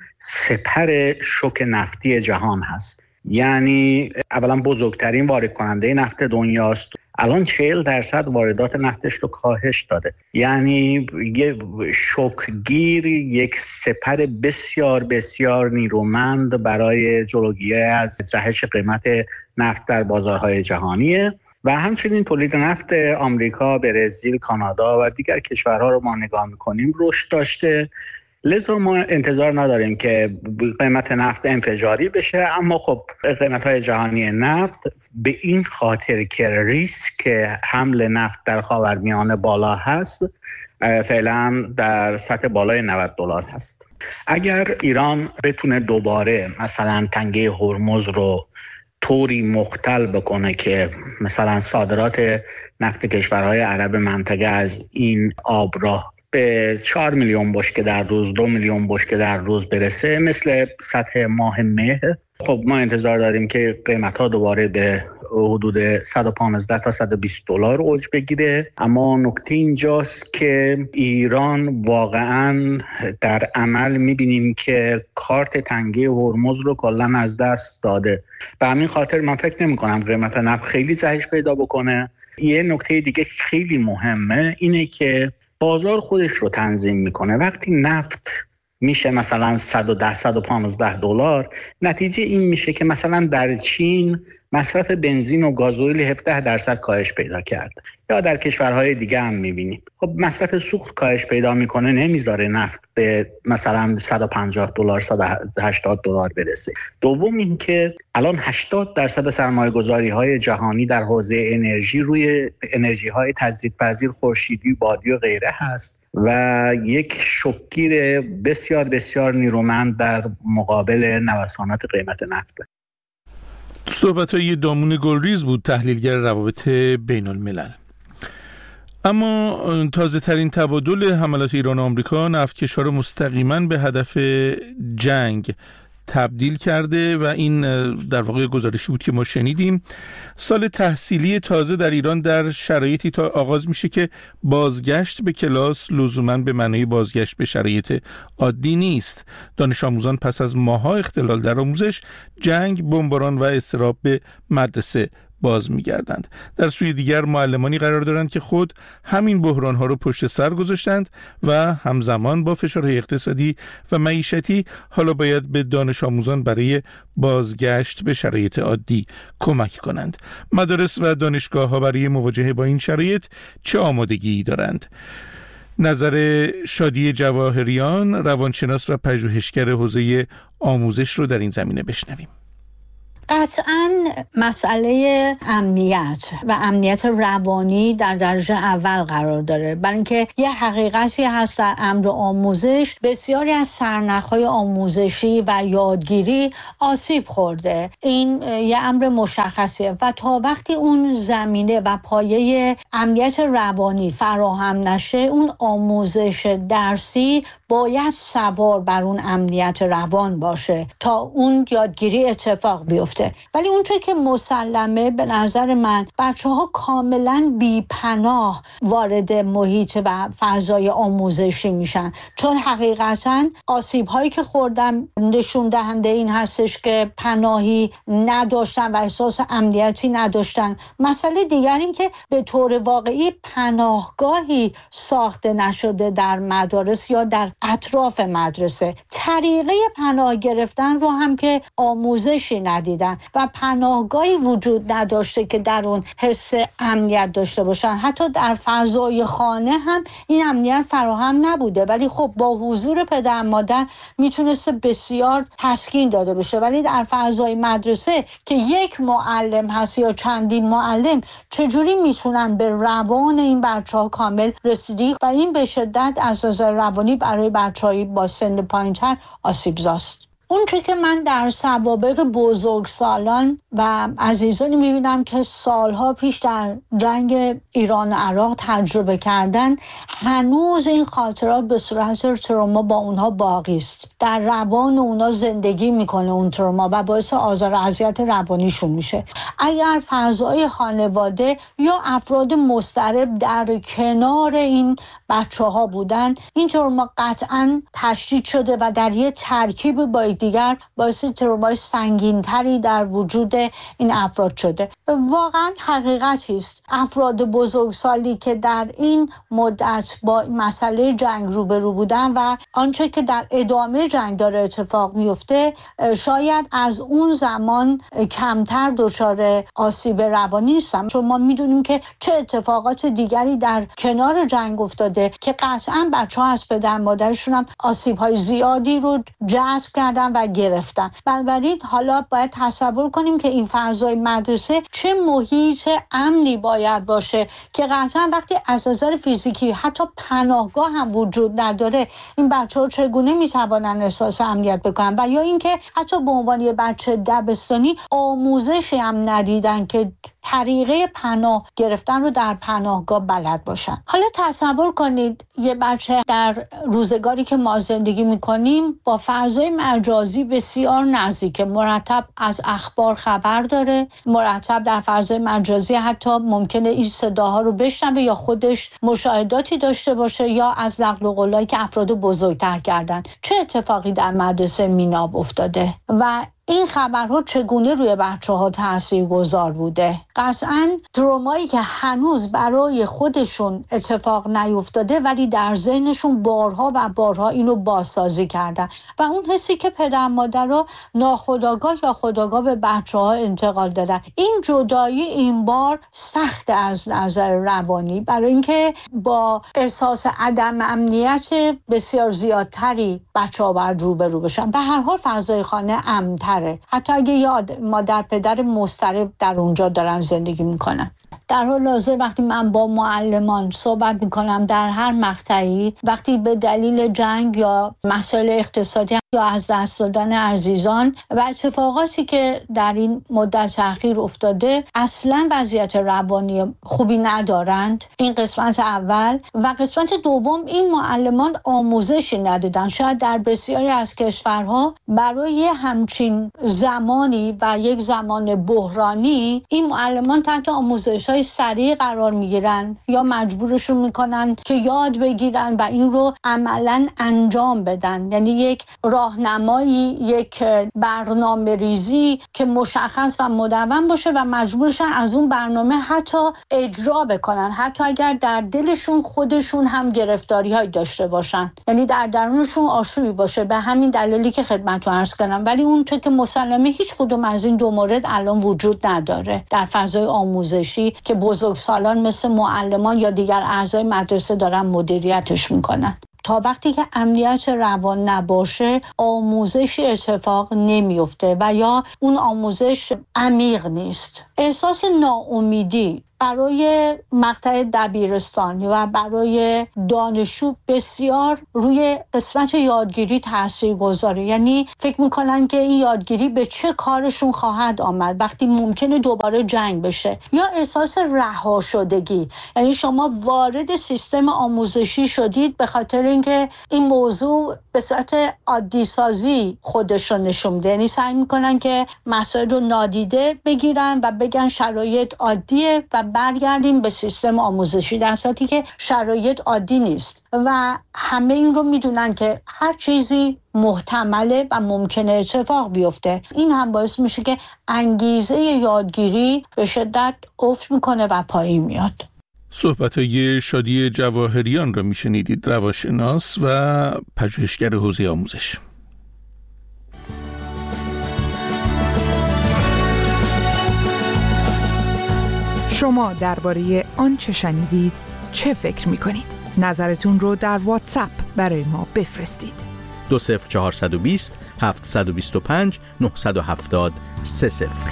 سپر شوک نفتی جهان هست، یعنی اولا بزرگترین وارد کننده نفت دنیاست. الان چهل درصد واردات نفتش رو کاهش داده، یعنی یه شوکگیر، یک سپر بسیار بسیار نیرومند برای جلوگیری از جهش قیمت نفت در بازارهای جهانیه. و همچنین تولید نفت آمریکا، برزیل، کانادا و دیگر کشورها رو ما نگاه میکنیم رشد داشته، لذا ما انتظار نداریم که قیمت نفت انفجاری بشه. اما خب قیمت‌های جهانی نفت به این خاطر که ریسک حمل نفت در خاورمیانه بالا هست، فعلا در سطح بالای نود دلار هست. اگر ایران بتونه دوباره مثلا تنگه هرمز رو طوری مختل بکنه که مثلا صادرات نفت کشورهای عرب منطقه از این آب راه به چهار میلیون بشکه در روز، دو میلیون بشکه در روز برسه مثل سطح ماه مه، خب ما انتظار داریم که قیمت‌ها دوباره به حدود صد و پانزده تا صد و بیست دلار اوج بگیره. اما نکته اینجاست که ایران واقعاً در عمل می‌بینیم که کارت تنگه هرمز رو کلاً از دست داده. به همین خاطر من فکر نمی‌کنم قیمت نفت خیلی جهش پیدا بکنه. یه نکته دیگه خیلی مهمه اینه که بازار خودش رو تنظیم می‌کنه. وقتی نفت میشه مثلا صد و ده صد و پانزده دلار، نتیجه این میشه که مثلا در چین مصرف بنزین و گازوئیل هفده درصد کاهش پیدا کرد، یا در کشورهای دیگه هم میبینیم. خب مصرف سوخت کاهش پیدا میکنه، نمیذاره نفت به مثلا صد و پنجاه دلار صد و هشتاد دلار برسه. دوم این که الان هشتاد درصد سرمایه‌گذاری های جهانی در حوزه انرژی روی انرژی های تجدیدپذیر، خورشیدی، بادی و غیره هست و یک شوکگیر بسیار بسیار نیرومند در مقابل نوسانات قیمت نفت. صحبت‌های دامون گلریز بود، تحلیلگر روابط بین الملل. اما تازه ترین تبادل حملات ایران و آمریکا نفتکش‌ها رو مستقیما به هدف جنگ تبدیل کرده و این در واقع گزارشی بود که ما شنیدیم. سال تحصیلی تازه در ایران در شرایطی تا آغاز میشه که بازگشت به کلاس لزوماً به معنای بازگشت به شرایط عادی نیست. دانش آموزان پس از ماه‌ها اختلال در آموزش، جنگ، بمباران و اضطراب به مدرسه باز می‌گردند. در سوی دیگر معلمانی قرار دارند که خود همین بحران‌ها رو پشت سر گذاشتند و همزمان با فشارهای اقتصادی و معیشتی حالا باید به دانش آموزان برای بازگشت به شرایط عادی کمک کنند. مدارس و دانشگاه‌ها برای مواجهه با این شرایط چه آمادگی دارند؟ نظر شادی جواهریان، روانشناس و پژوهشگر حوزه آموزش رو در این زمینه بشنویم. قطعاً مسئله امنیت و امنیت روانی در درجه اول قرار داره، برای اینکه یه حقیقتی هست در امر آموزش، بسیاری از سرنخ‌های آموزشی و یادگیری آسیب خورده. این یه امر مشخصیه و تا وقتی اون زمینه و پایه امنیت روانی فراهم نشه، اون آموزش درسی باید سوار بر اون امنیت روان باشه تا اون یادگیری اتفاق بیفته. ولی اونچه که مسلمه به نظر من، بچه ها کاملا بی پناه وارد محیط و فضای آموزشی میشن، چون حقیقتا آسیب هایی که خوردن نشون دهنده این هستش که پناهی نداشتن و احساس امنیتی نداشتن. مسئله دیگر این که به طور واقعی پناهگاهی ساخته نشده در مدارس یا در اطراف مدرسه. طریقه پناه گرفتن رو هم که آموزشی ندیدن و پناهگاهی وجود نداشته که در اون حس امنیت داشته باشن. حتی در فضای خانه هم این امنیت فراهم نبوده، ولی خب با حضور پدر مادر میتونسته بسیار تسکین داده بشه. ولی در فضای مدرسه که یک معلم هست یا چندین معلم، چجوری میتونن به روان این بچه‌ها کامل رسیدگی و این به شدت از نظر روانی برای بچه‌های با سن پایین‌تر آسیبزاست. اون چیزی که من در سوابق بزرگسالان و عزیزانی میبینم که سالها پیش در جنگ ایران و عراق تجربه کردن، هنوز این خاطرات به صورت تروما با اونها باقی است. در روان اونها زندگی میکنه اون تروما و باعث آزار و اذیت روانیشون میشه. اگر فضای خانواده یا افراد مضطرب در کنار این بچه ها بودن، این تروما قطعاً تشدید شده و در یه ترکیب با دیگر باعث ترومای سنگین‌تری در وجود این افراد شده. واقعاً حقیقتی است افراد بزرگسالی که در این مدت با مسئله جنگ روبرو بودن و آنچه که در ادامه جنگ داره اتفاق میفته، شاید از اون زمان کمتر دچار آسیب روانی نیستن، چون ما میدونیم که چه اتفاقات دیگری در کنار جنگ افتاده که قطعاً بچه‌ها از پدر مادرشون هم آسیب‌های زیادی رو جذب کردن و گرفتن. بنابراین حالا باید تصور کنیم که این فضای مدرسه چه محیط امنی باید باشه که قطعا وقتی از نظر فیزیکی حتی پناهگاه هم وجود نداره، این بچه‌ها چگونه میتوانن احساس امنیت بکنن؟ و یا اینکه حتی به عنوان یه بچه دبستانی آموزشی هم ندیدن که طریقه پناه گرفتن رو در پناهگاه بلد باشن. حالا تصور کنید یه بچه در روزگاری که ما زندگی میکنیم با فضای مجازی بسیار نزدیکه، مرتب از اخبار خبر داره، مرتب در فضای مجازی حتی ممکنه این صداها رو بشنوه یا خودش مشاهداتی داشته باشه یا از نقل و قولایی که افراد بزرگتر کردن. چه اتفاقی در مدرسه میناب افتاده و این خبرها چگونه روی بچه‌ها تاثیرگذار بوده؟ قطعاً ترومایی که هنوز برای خودشون اتفاق نیفتاده ولی در ذهنشون بارها و بارها اینو بازسازی کردن و اون حسی که پدر مادرها ناخودآگاه یا خودآگاه به بچه‌ها انتقال دادن. این جدایی این بار سخت از نظر روانی، برای اینکه با احساس عدم امنیت بسیار زیادتری بچه‌ها باید روبرو بشن. به هر حال فضای خانه امن‌تره، حتی اگه یاد مادر پدر مضطرب در اونجا دارن زندگی میکنن. در حال حاضر وقتی من با معلمان صحبت میکنم در هر مقطعی، وقتی به دلیل جنگ یا مسائل اقتصادی یا از دست دادن عزیزان و اتفاقاتی که در این مدت اخیر افتاده اصلا وضعیت روانی خوبی ندارند، این قسمت اول. و قسمت دوم، این معلمان آموزشی ندیدن. شاید در بسیاری از کشورها برای همچین زمانی و یک زمان بحرانی این معلمان تحت آموزش‌های سریع قرار میگیرن یا مجبورشون میکنن که یاد بگیرن و این رو عملاً انجام بدن. یعنی یک راهنمایی، یک برنامه ریزی که مشخص و مدون باشه و مجبورشن از اون برنامه حتی اجرا بکنن، حتی اگر در دلشون خودشون هم گرفتاری های داشته باشن، یعنی در درونشون آشوبی باشه. به همین دلیلی که خدمتتون عرض کردم. ولی اون چه که مسلمه هیچ کدوم از این دو مورد الان وجود نداره در فضای آموزشی که بزرگسالان مثل معلمان یا دیگر اعضای مدرسه دارن مدیریتش میکنن. تا وقتی که امنیت روان نباشه آموزش اتفاق نمیفته و یا اون آموزش عمیق نیست. احساس ناامیدی برای مقطع دبیرستان و برای دانشجو بسیار روی قسمت یادگیری تاثیر گذاره. یعنی فکر میکنن که این یادگیری به چه کارشون خواهد آمد وقتی ممکنه دوباره جنگ بشه. یا احساس رها شدگی، یعنی شما وارد سیستم آموزشی شدید به خاطر اینکه این موضوع به صورت عادی سازی خودش رو نشون میده. یعنی سعی میکنن که مسائل رو نادیده بگیرن و بگن شرایط عادیه و برگردیم به سیستم آموزشی، در صورتی که شرایط عادی نیست و همه این رو میدونن که هر چیزی محتمله و ممکنه اتفاق بیفته. این هم باعث میشه که انگیزه یادگیری به شدت افت میکنه و پایین میاد. صحبت‌های شادی جواهریان را میشنیدید، روانشناس و پژوهشگر حوزه آموزش. شما درباره آنچه شنیدید چه فکر می‌کنید؟ نظرتون رو در واتساپ برای ما بفرستید. دو صفر چهارصد و بیست هفتصد و بیست و پنج نهصد و هفتاد سه صفر.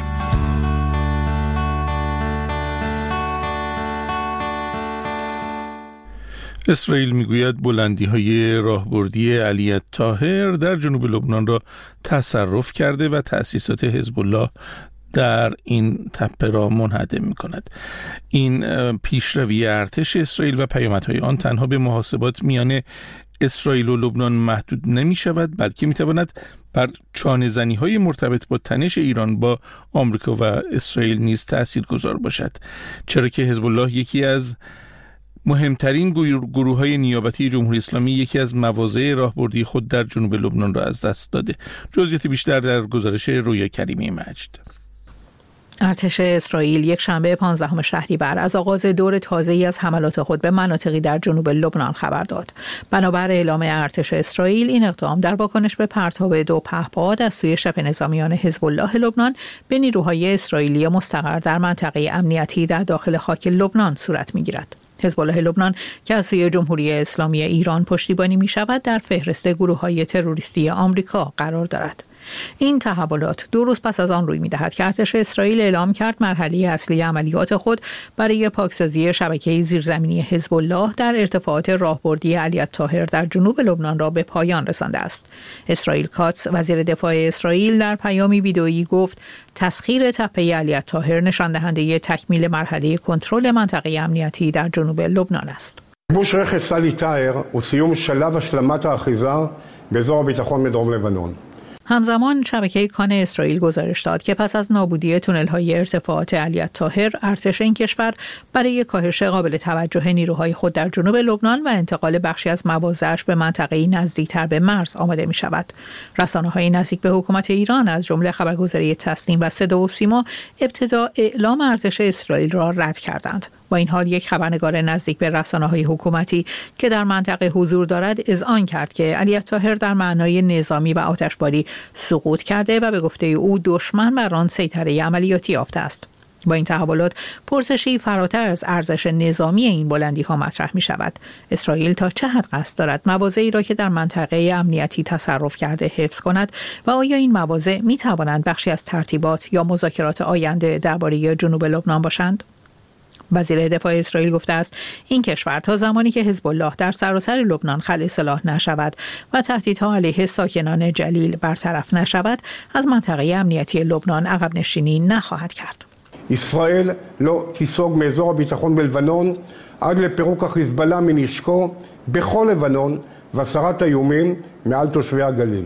اسرائیل میگوید بلندی‌های راهبردی علی الطاهر در جنوب لبنان را تصرف کرده و تأسیسات حزب الله در این تپه را منهدم می کند. این پیشروی ارتش اسرائیل و پیامدهای آن تنها به محاسبات میان اسرائیل و لبنان محدود نمی شود، بلکه می تواند بر چانه‌زنی های مرتبط با تنش ایران با آمریکا و اسرائیل نیز تأثیر گذار باشد، چرا که حزب الله یکی از مهمترین گروه های نیابتی جمهوری اسلامی یکی از مواضع راهبردی خود در جنوب لبنان را از دست داده. جزئیات بیشتر در گزارش رویا کریمی مجد. ارتش اسرائیل یک شنبه پانزدهم شهریور از آغاز دور تازه‌ای از حملات خود به مناطقی در جنوب لبنان خبر داد. بنابر اعلام ارتش اسرائیل، این اقدام در واکنش به پرتاب دو پهپاد از سوی شبه نظامیان حزب الله لبنان به نیروهای اسرائیلی مستقر در منطقه امنیتی در داخل خاک لبنان صورت می‌گیرد. حزب الله لبنان که از سوی جمهوری اسلامی ایران پشتیبانی می‌شود، در فهرست گروه‌های تروریستی آمریکا قرار دارد. این تحولات دو روز پس از آن روی می‌دهد که ارتش اسرائیل اعلام کرد مرحله اصلی عملیات خود برای پاکسازی شبکه زیرزمینی حزب الله در ارتفاعات راهبردی علی الطاهر در جنوب لبنان را به پایان رسانده است. اسرائیل کاتس، وزیر دفاع اسرائیل، در پیامی ویدئویی گفت تسخیر تپه علی الطاهر نشان دهنده تکمیل مرحله کنترل منطقه امنیتی در جنوب لبنان است. כיבוש רכס עלי טאהר הוא סיום שלב השלמת האחיזה באזור הביטחון מדרום לבנון. همزمان شبکه کان اسرائیل گزارش داد که پس از نابودی تونل‌های ارتفاعات علی الطاهر، ارتش این کشور برای کاهش قابل توجه نیروهای خود در جنوب لبنان و انتقال بخشی از مواضعش به منطقه‌ای نزدیکتر به مرز آماده می‌شود. رسانه‌های نزدیک به حکومت ایران از جمله خبرگزاری تسنیم و صدا و سیما ابتدا اعلام ارتش اسرائیل را رد کردند. با این حال یک خبرنگار نزدیک به رسانه‌های حکومتی که در منطقه حضور دارد اذعان کرد که علی الطاهر در معنای نظامی و آتشباری سقوط کرده و به گفته او دشمن بر آن سیطره عملیاتی یافته است. با این تحولات پرسشی فراتر از ارزش نظامی این بلندی‌ها مطرح می‌شود. اسرائیل تا چه حد قصد دارد مواضعی را که در منطقه امنیتی تصرف کرده حفظ کند و آیا این مواضع می‌توانند بخشی از ترتیبات یا مذاکرات آینده درباره جنوب لبنان باشند؟ وزیر دفاع اسرائیل گفته است این کشور تا زمانی که حزب الله در سراسر لبنان خلع سلاح نشود و تهدیدها علیه ساکنان جلیل برطرف نشود، از منطقه امنیتی لبنان عقب نشینی نخواهد کرد. ישראל לא תיסוג מאזור הביטחון בלבנון עד לפירוק החיזבאללה מנשקו בכל לבנון והסרת האיומים מעל תושבי הגליל.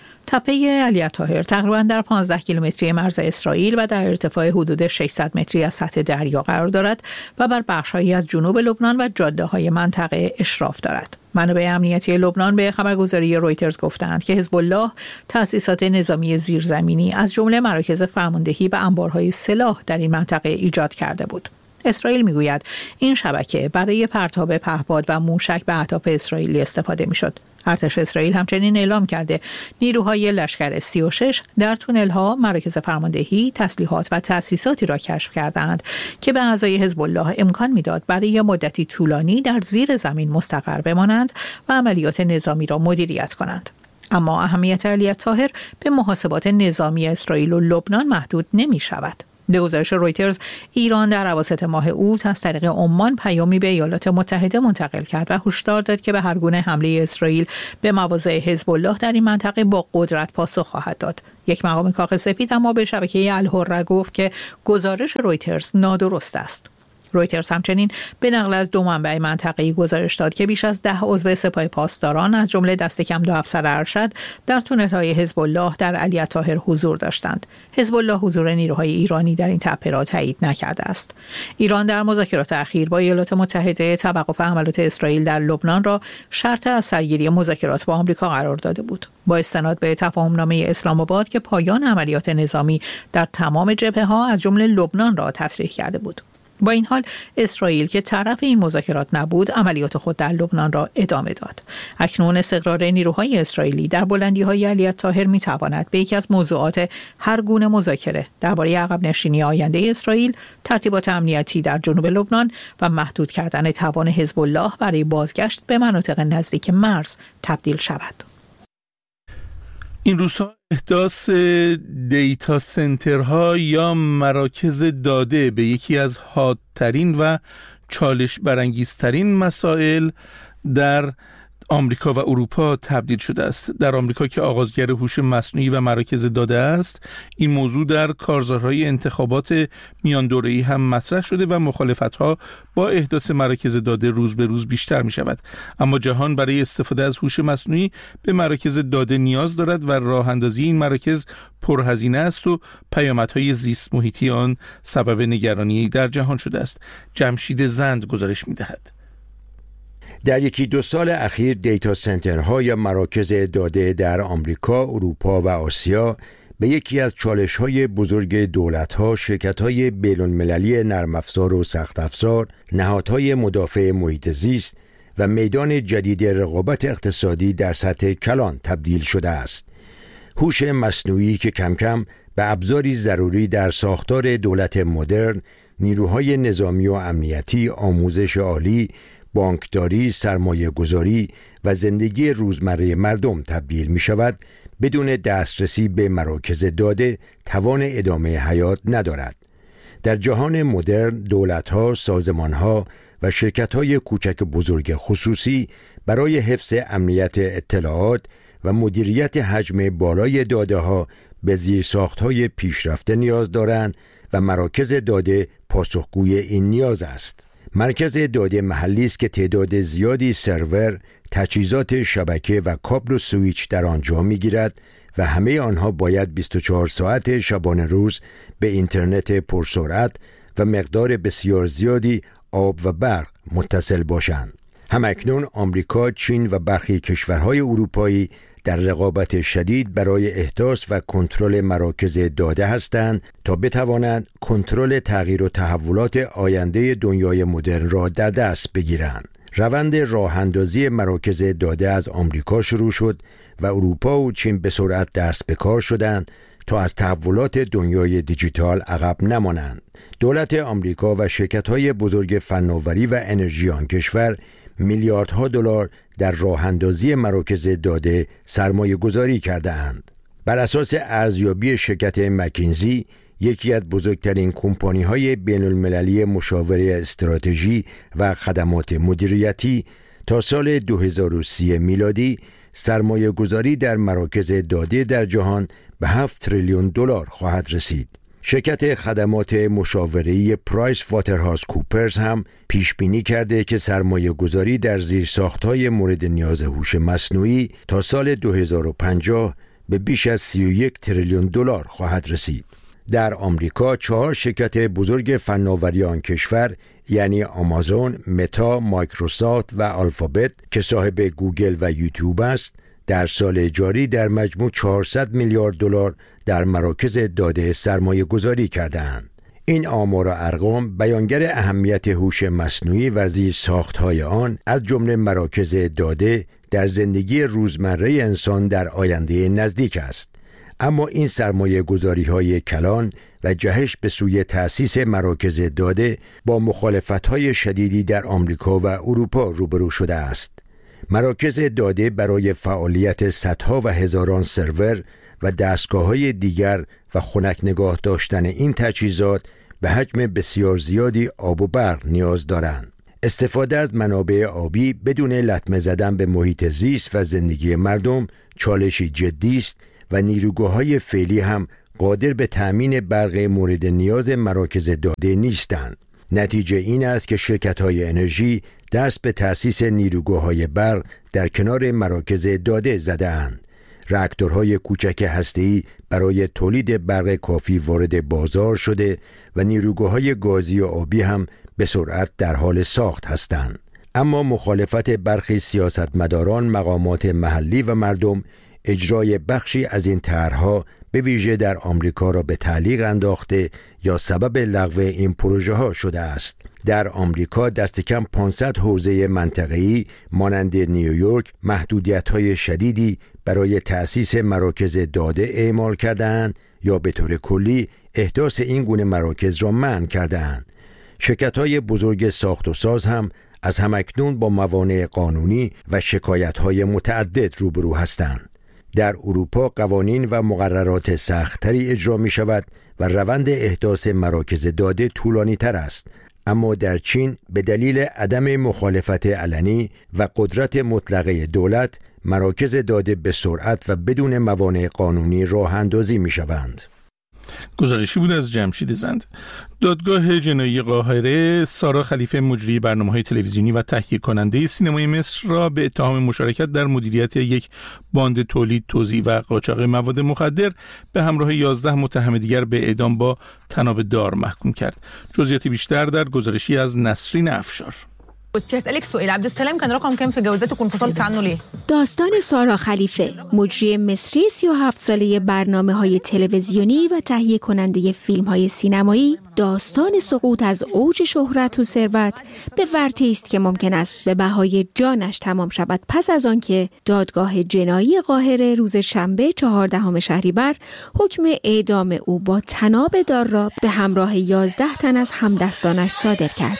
تپه علی الطاهر تقریباً در پانزده کیلومتری مرز اسرائیل و در ارتفاع حدود ششصد متری از سطح دریا قرار دارد و بر بخش‌هایی از جنوب لبنان و جاده‌های منطقه اشراف دارد. منابع امنیتی لبنان به خبرگزاری رویترز گفتند که حزب الله تأسیسات نظامی زیرزمینی از جمله مراکز فرماندهی و انبارهای سلاح در این منطقه ایجاد کرده بود. اسرائیل میگوید این شبکه برای پرتاب پهپاد و موشک به اهداف اسرائیلی استفاده میشد. ارتش اسرائیل همچنین اعلام کرده نیروهای لشکر سی و شش در تونل‌ها مراکز فرماندهی، تسلیحات و تأسیساتی را کشف کردند که به اعضای حزب الله امکان میداد برای مدتی طولانی در زیر زمین مستقر بمانند و عملیات نظامی را مدیریت کنند. اما اهمیت علیت طاهر به محاسبات نظامی اسرائیل و لبنان محدود نمی شود. به گزارش رویترز، ایران در اواسط ماه اوت از طریق عمان پیامی به ایالات متحده منتقل کرد و هشدار داد که به هر گونه حمله اسرائیل به مواضع حزب الله در این منطقه با قدرت پاسخ خواهد داد. یک مقام کاخ سفید اما به شبکه الحره گفت که گزارش رویترز نادرست است. رویترز همچنین به نقل از دو منبع منطقه‌ای گزارش داد که بیش از ده عضو سپاه پاسداران از جمله دست کم دو افسر ارشد در تونل‌های حزب الله در علیت طاهر حضور داشتند. حزب الله حضور نیروهای ایرانی در این تپه را تایید نکرده است. ایران در مذاکرات اخیر با ایالات متحده توقف حملات اسرائیل در لبنان را شرط از سرگیری مذاکرات با آمریکا قرار داده بود. با استناد به تفاهمنامه اسلام آباد که پایان عملیات نظامی در تمام جبهه‌ها از جمله لبنان را تصریح کرده بود. با این حال اسرائیل که طرف این مذاکرات نبود عملیات خود در لبنان را ادامه داد. اکنون استقرار نیروهای اسرائیلی در بلندی‌های علیت طاهر می‌تواند به یکی از موضوعات هر گونه مذاکره درباره عقب نشینی آینده اسرائیل، ترتیبات امنیتی در جنوب لبنان و محدود کردن توان حزب الله برای بازگشت به مناطق نزدیک مرز تبدیل شود. این روزها احداث دیتا سنترها یا مراکز داده به یکی از حادترین و چالش برانگیزترین مسائل در آمریکا و اروپا تبدیل شده است. در آمریکا که آغازگر هوش مصنوعی و مراکز داده است، این موضوع در کارزارهای انتخابات میان دوره‌ای هم مطرح شده و مخالفت‌ها با احداث مراکز داده روز به روز بیشتر می شود. اما جهان برای استفاده از هوش مصنوعی به مراکز داده نیاز دارد و راه اندازی این مراکز پرهزینه است و پیامدهای زیست محیطی آن سبب نگرانی در جهان شده است. جمشید زند گزارش می دهد. در یکی دو سال اخیر دیتا سنترها یا مراکز داده در آمریکا، اروپا و آسیا به یکی از چالش‌های بزرگ دولت‌ها، شرکت‌های بین‌المللی نرم افزار و سخت افزار، نهادهای مدافع محیط زیست و میدان جدید رقابت اقتصادی در سطح کلان تبدیل شده است. هوش مصنوعی که کم کم به ابزاری ضروری در ساختار دولت مدرن، نیروهای نظامی و امنیتی، آموزش عالی، بانکداری، سرمایه گذاری و زندگی روزمره مردم تبدیل می شود، بدون دسترسی به مراکز داده توان ادامه حیات ندارد. در جهان مدرن دولت‌ها، سازمان‌ها و شرکت‌های کوچک بزرگ خصوصی برای حفظ امنیت اطلاعات و مدیریت حجم بالای داده‌ها به زیرساخت‌های پیشرفته نیاز دارند و مراکز داده پاسخگوی این نیاز است. مرکز داده محلی است که تعداد زیادی سرور، تجهیزات شبکه و کابل و سویچ در آنجا می‌گیرد و همه آنها باید بیست و چهار ساعت شبانه روز به اینترنت پرسرعت و مقدار بسیار زیادی آب و برق متصل باشند. همکنون آمریکا، چین و برخی کشورهای اروپایی در رقابت شدید برای احداث و کنترل مراکز داده هستند تا بتوانند کنترل تغییر و تحولات آینده دنیای مدرن را در دست بگیرند. روند راه اندازی مراکز داده از آمریکا شروع شد و اروپا و چین به سرعت دست به کار شدند تا از تحولات دنیای دیجیتال عقب نمانند. دولت آمریکا و شرکت‌های بزرگ فناوری و انرژی آن کشور میلیاردها دلار در راه اندازی مراکز داده سرمایه گذاری کرده اند. بر اساس ارزیابی شرکت مکینزی، یکی از بزرگترین کمپانی‌های بین‌المللی مشاوره استراتژی و خدمات مدیریتی، تا سال دو هزار و سی میلادی سرمایه گذاری در مراکز داده در جهان به هفت تریلیون دلار خواهد رسید. شرکت خدمات مشاوره‌ای پرایس واترهاوس کوپرز هم پیش بینی کرده که سرمایه گذاری در زیرساخت‌های مورد نیاز هوش مصنوعی تا سال دو هزار و پنجاه به بیش از سی و یک تریلیون دلار خواهد رسید. در آمریکا چهار شرکت بزرگ فناوری آن کشور یعنی آمازون، متا، مایکروسافت و آلفابت که صاحب گوگل و یوتیوب است، در سال جاری در مجموع چهارصد میلیارد دلار در مراکز داده سرمایه گذاری کردند. این آمار و ارقام بیانگر اهمیت هوش مصنوعی و زیرساخت‌های آن از جمله مراکز داده در زندگی روزمره انسان در آینده نزدیک است. اما این سرمایه گذاری های کلان و جهش به سوی تأسیس مراکز داده با مخالفت‌های شدیدی در آمریکا و اروپا روبرو شده است. مراکز داده برای فعالیت صدها و هزاران سرور و دستگاه‌های دیگر و خنک نگاه داشتن این تجهیزات به حجم بسیار زیادی آب و برق نیاز دارند. استفاده از منابع آبی بدون لطمه زدن به محیط زیست و زندگی مردم چالشی جدی است و نیروگاه‌های فعلی هم قادر به تأمین برق مورد نیاز مراکز داده نیستند. نتیجه این است که شرکت‌های انرژی دست به تأسیس نیروگاه‌های برق در کنار مراکز داده زده‌اند. راکتورهای کوچک هسته‌ای برای تولید برق کافی وارد بازار شده و نیروگاه‌های گازی و آبی هم به سرعت در حال ساخت هستند. اما مخالفت برخی سیاستمداران، مقامات محلی و مردم اجرای بخشی از این طرح‌ها به ویژه در آمریکا را به تعلیق انداخته یا سبب لغو این پروژه ها شده است. در آمریکا دست کم پانصد حوزه منطقه‌ای مانند نیویورک محدودیت‌های شدیدی برای تأسیس مراکز داده اعمال کرده‌اند یا به طور کلی احداث این گونه مراکز را منع کرده‌اند. شرکت‌های بزرگ ساخت و ساز هم از همکنون با موانع قانونی و شکایت‌های متعدد روبرو هستند. در اروپا قوانین و مقررات سخت‌تری اجرا می شود و روند احداث مراکز داده طولانی تر است. اما در چین به دلیل عدم مخالفت علنی و قدرت مطلقه دولت مراکز داده به سرعت و بدون موانع قانونی راه اندازی می شوند. گزارشی بود از جمشید زند. دادگاه جنایی قاهره سارا خلیفه مجری برنامه‌های تلویزیونی و تهیه کننده سینمای مصر را به اتهام مشارکت در مدیریت یک باند تولید، توزیع و قاچاق مواد مخدر به همراه یازده متهم دیگر به اعدام با طناب دار محکوم کرد. جزئیات بیشتر در گزارشی از نسرین افشار. اسالك سؤال عبد السلام كان رقم كام في جوازاتك وانفصلت عنه ليه؟ داستان سارا خلیفه، مجری مصری سی و هفت ساله برنامه‌های تلویزیونی و تهیه کننده فیلم‌های سینمایی، داستان سقوط از اوج شهرت و ثروت به ورطه‌ای است که ممکن است به بهای جانش تمام شود پس از آنکه دادگاه جنایی قاهره روز شنبه چهاردهم شهریور حکم اعدام او با طناب دار را به همراه یازده تن از همدستانش صادر کرد.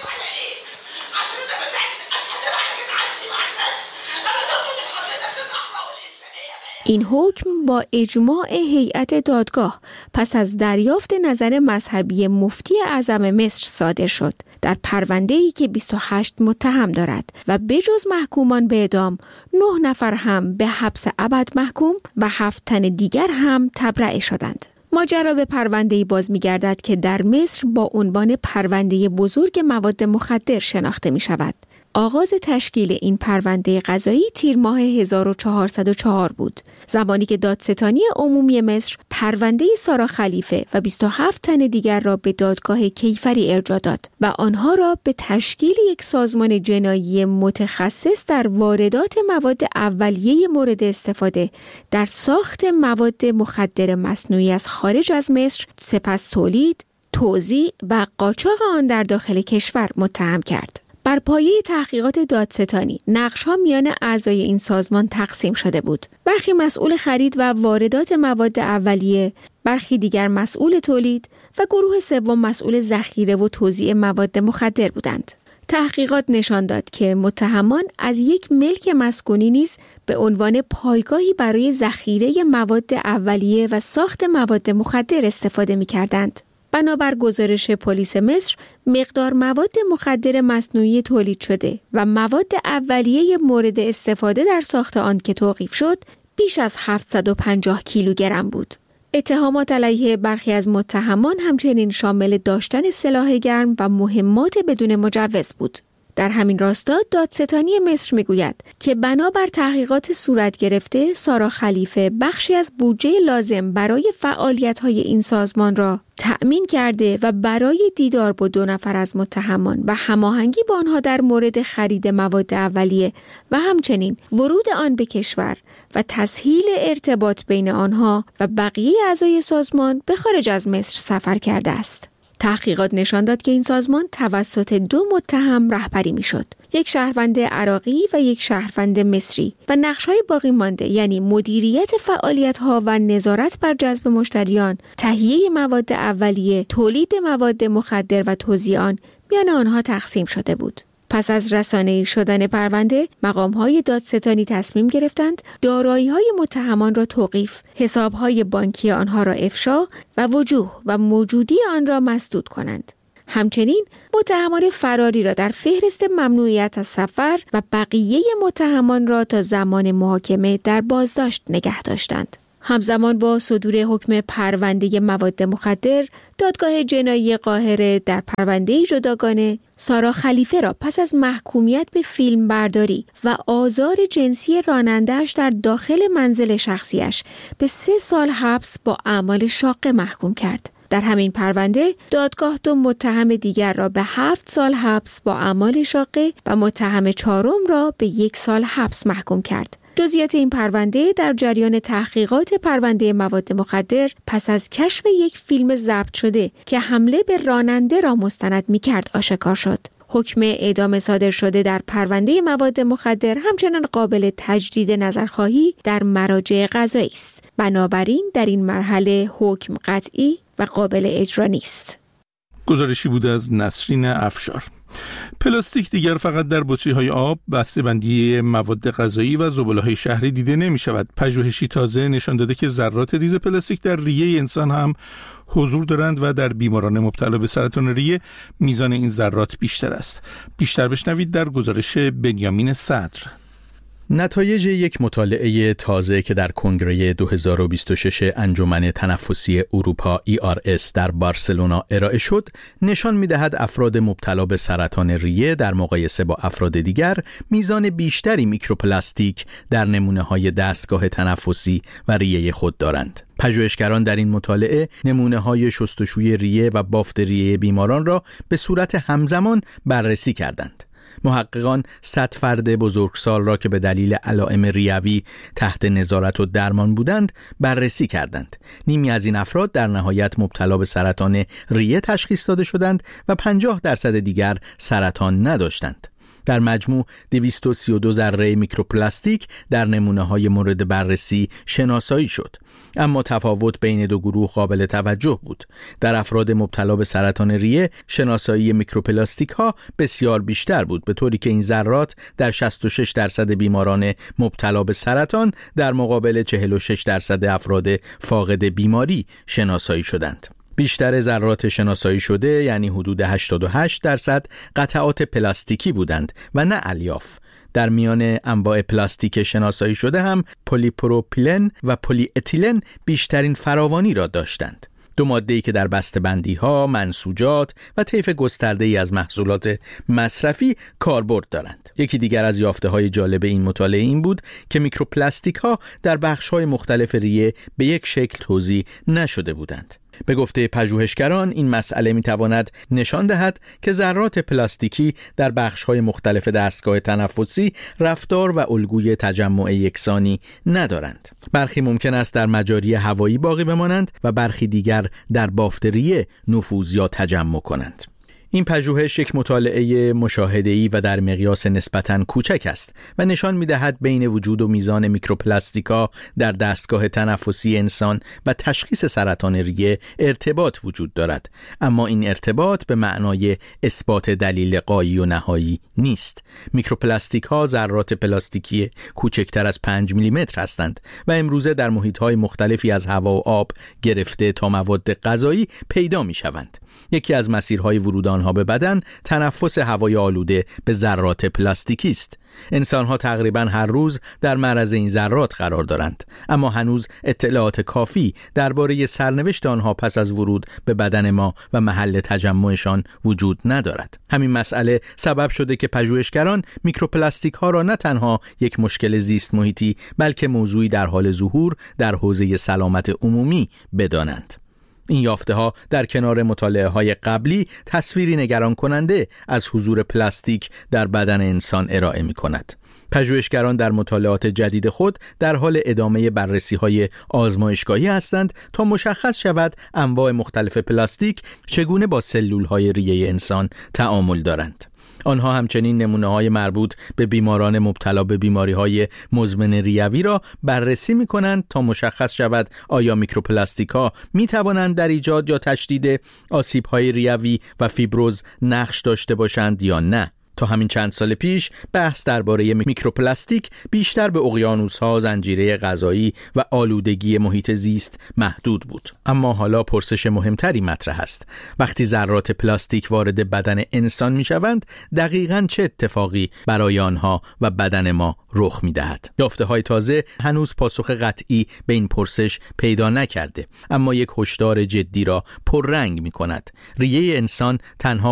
این حکم با اجماع هیئت دادگاه پس از دریافت نظر مذهبی مفتی اعظم مصر صادر شد در پرونده‌ای که بیست و هشت متهم دارد و بجز محکومان به اعدام نه نفر هم به حبس ابد محکوم و هفت تن دیگر هم تبرئه شدند. ماجرا به پرونده‌ای باز می‌گردد که در مصر با عنوان پرونده بزرگ مواد مخدر شناخته می‌شود. آغاز تشکیل این پرونده قضایی تیر ماه هزار و چهارصد و چهار بود، زمانی که دادستانی عمومی مصر پرونده سارا خلیفه و بیست و هفت تن دیگر را به دادگاه کیفری ارجاع داد و آنها را به تشکیل یک سازمان جنایی متخصص در واردات مواد اولیه مورد استفاده در ساخت مواد مخدر مصنوعی از خارج از مصر، سپس تولید، توزیع و قاچاق آن در داخل کشور متهم کرد. بر پایه تحقیقات دادستانی، نقش‌ها میان اعضای این سازمان تقسیم شده بود. برخی مسئول خرید و واردات مواد اولیه، برخی دیگر مسئول تولید و گروه سوم مسئول ذخیره و توزیع مواد مخدر بودند. تحقیقات نشان داد که متهمان از یک ملک مسکونی نیز به عنوان پایگاهی برای ذخیره مواد اولیه و ساخت مواد مخدر استفاده می‌کردند. بنابر گزارش پلیس مصر، مقدار مواد مخدر مصنوعی تولید شده و مواد اولیه مورد استفاده در ساخت آن که توقیف شد، بیش از هفتصد و پنجاه کیلوگرم بود. اتهامات علیه برخی از متهمان همچنین شامل داشتن سلاح گرم و مهمات بدون مجوز بود. در همین راستا دادستانی مصر میگوید که بنابر تحقیقات صورت گرفته، سارا خلیفه بخشی از بودجه لازم برای فعالیت‌های این سازمان را تأمین کرده و برای دیدار با دو نفر از متهمان و هماهنگی با آنها در مورد خرید مواد اولیه و همچنین ورود آن به کشور و تسهیل ارتباط بین آنها و بقیه اعضای سازمان به خارج از مصر سفر کرده است. تحقیقات نشان داد که این سازمان توسط دو متهم رهبری میشد، یک شهروند عراقی و یک شهروند مصری، و نقش‌های باقی مانده یعنی مدیریت فعالیت‌ها و نظارت بر جذب مشتریان، تهیه مواد اولیه، تولید مواد مخدر و توزیع آن میان آنها تقسیم شده بود. پس از رسانه‌ای شدن پرونده، مقام‌های دادستانی تصمیم گرفتند دارایی‌های متهمان را توقیف، حساب‌های بانکی آنها را افشا و وجوه و موجودی آن را مسدود کنند. همچنین متهمان فراری را در فهرست ممنوعیت از سفر و بقیه متهمان را تا زمان محاکمه در بازداشت نگه داشتند. همزمان با صدور حکم پرونده مواد مخدر، دادگاه جنایی قاهره در پرونده جداگانه سارا خلیفه را پس از محکومیت به فیلم برداری و آزار جنسی راننده‌اش در داخل منزل شخصیش به سه سال حبس با اعمال شاقه محکوم کرد. در همین پرونده دادگاه دو متهم دیگر را به هفت سال حبس با اعمال شاقه و متهم چهارم را به یک سال حبس محکوم کرد. جزئیات این پرونده در جریان تحقیقات پرونده مواد مخدر پس از کشف یک فیلم ضبط شده که حمله به راننده را مستند می‌کرد آشکار شد. حکم اعدام صادر شده در پرونده مواد مخدر همچنان قابل تجدید نظرخواهی در مراجع قضایی است. بنابراین در این مرحله حکم قطعی و قابل اجرا نیست. گزارشی بود از نسرین افشار. پلاستیک دیگر فقط در بطری‌های آب، بسته‌بندی مواد غذایی و زباله‌های شهری دیده نمی‌شود. پژوهشی تازه نشان داده که ذرات ریز پلاستیک در ریه انسان هم حضور دارند و در بیماران مبتلا به سرطان ریه میزان این ذرات بیشتر است. بیشتر بشنوید در گزارش بنیامین صدر. نتایج یک مطالعه تازه که در کنگره دو هزار و بیست و شش انجمن تنفسی اروپا ای آر اس در بارسلونا ارائه شد، نشان می‌دهد افراد مبتلا به سرطان ریه در مقایسه با افراد دیگر میزان بیشتری میکروپلاستیک در نمونه‌های دستگاه تنفسی و ریه خود دارند. پژوهشگران در این مطالعه نمونه‌های شستشوی ریه و بافت ریه بیماران را به صورت همزمان بررسی کردند. محققان صد فرد بزرگسال را که به دلیل علائم ریوی تحت نظارت و درمان بودند بررسی کردند. نیمی از این افراد در نهایت مبتلا به سرطان ریه تشخیص داده شدند و پنجاه درصد دیگر سرطان نداشتند. در مجموع دویست و سی و دو ذره میکروپلاستیک در نمونه‌های مورد بررسی شناسایی شد، اما تفاوت بین دو گروه قابل توجه بود. در افراد مبتلا به سرطان ریه شناسایی میکروپلاستیک ها بسیار بیشتر بود، به طوری که این ذرات در شصت و شش درصد بیماران مبتلا به سرطان در مقابل چهل و شش درصد افراد فاقد بیماری شناسایی شدند. بیشتر ذرات شناسایی شده یعنی حدود هشتاد و هشت درصد قطعات پلاستیکی بودند و نه الیاف. در میان انواع پلاستیک شناسایی شده هم پلیپروپیلن و پلی اتیلن بیشترین فراوانی را داشتند. دو ماده‌ای که در بسته‌بندی‌ها، منسوجات و طیف گسترده‌ای از محصولات مصرفی کاربرد دارند. یکی دیگر از یافته‌های جالب این مطالعه این بود که میکروپلاستیک‌ها در بخش‌های مختلف ریه به یک شکل توزیع نشده بودند. به گفته پژوهشگران این مسئله میتواند نشان دهد که ذرات پلاستیکی در بخش‌های مختلف دستگاه تنفسی رفتار و الگوی تجمع یکسانی ندارند. برخی ممکن است در مجاری هوایی باقی بمانند و برخی دیگر در بافت ریه نفوذ یا تجمع کنند. این پژوهش یک مطالعه مشاهده‌ای و در مقیاس نسبتاً کوچک است و نشان می‌دهد بین وجود و میزان میکروپلاستیکا در دستگاه تنفسی انسان و تشخیص سرطان ریه ارتباط وجود دارد، اما این ارتباط به معنای اثبات دلیل قایی و نهایی نیست. میکروپلاستیک‌ها ذرات پلاستیکی کوچکتر از پنج میلیمتر هستند و امروزه در محیط‌های مختلفی از هوا و آب گرفته تا مواد غذایی پیدا می‌شوند. یکی از مسیرهای ورود آنها به بدن تنفس هوای آلوده به ذرات پلاستیکی است. انسان‌ها تقریباً هر روز در معرض این ذرات قرار دارند، اما هنوز اطلاعات کافی درباره سرنوشت آنها پس از ورود به بدن ما و محل تجمعشان وجود ندارد. همین مسئله سبب شده که پژوهشگران میکروپلاستیک ها را نه تنها یک مشکل زیست محیطی بلکه موضوعی در حال ظهور در حوزه سلامت عمومی بدانند. این یافته ها در کنار مطالعه های قبلی تصویری نگران کننده از حضور پلاستیک در بدن انسان ارائه می کند. پژوهشگران در مطالعات جدید خود در حال ادامه بررسی‌های آزمایشگاهی هستند تا مشخص شود انواع مختلف پلاستیک چگونه با سلول‌های ریه انسان تعامل دارند. آنها همچنین نمونه‌های مربوط به بیماران مبتلا به بیماری‌های مزمن ریوی را بررسی می‌کنند تا مشخص شود آیا میکروپلاستیک‌ها می‌توانند در ایجاد یا تشدید آسیب‌های ریوی و فیبروز نقش داشته باشند یا نه. تا همین چند سال پیش بحث درباره میکروپلاستیک بیشتر به اقیانوس‌ها، زنجیره غذایی و آلودگی محیط زیست محدود بود. اما حالا پرسش مهمتری مطرح است. وقتی ذرات پلاستیک وارد بدن انسان می‌شوند، دقیقاً چه اتفاقی برای آنها و بدن ما رخ می‌دهد؟ یافته‌های تازه هنوز پاسخ قطعی به این پرسش پیدا نکرده، اما یک هشدار جدی را پررنگ می‌کند. ریه انسان تنها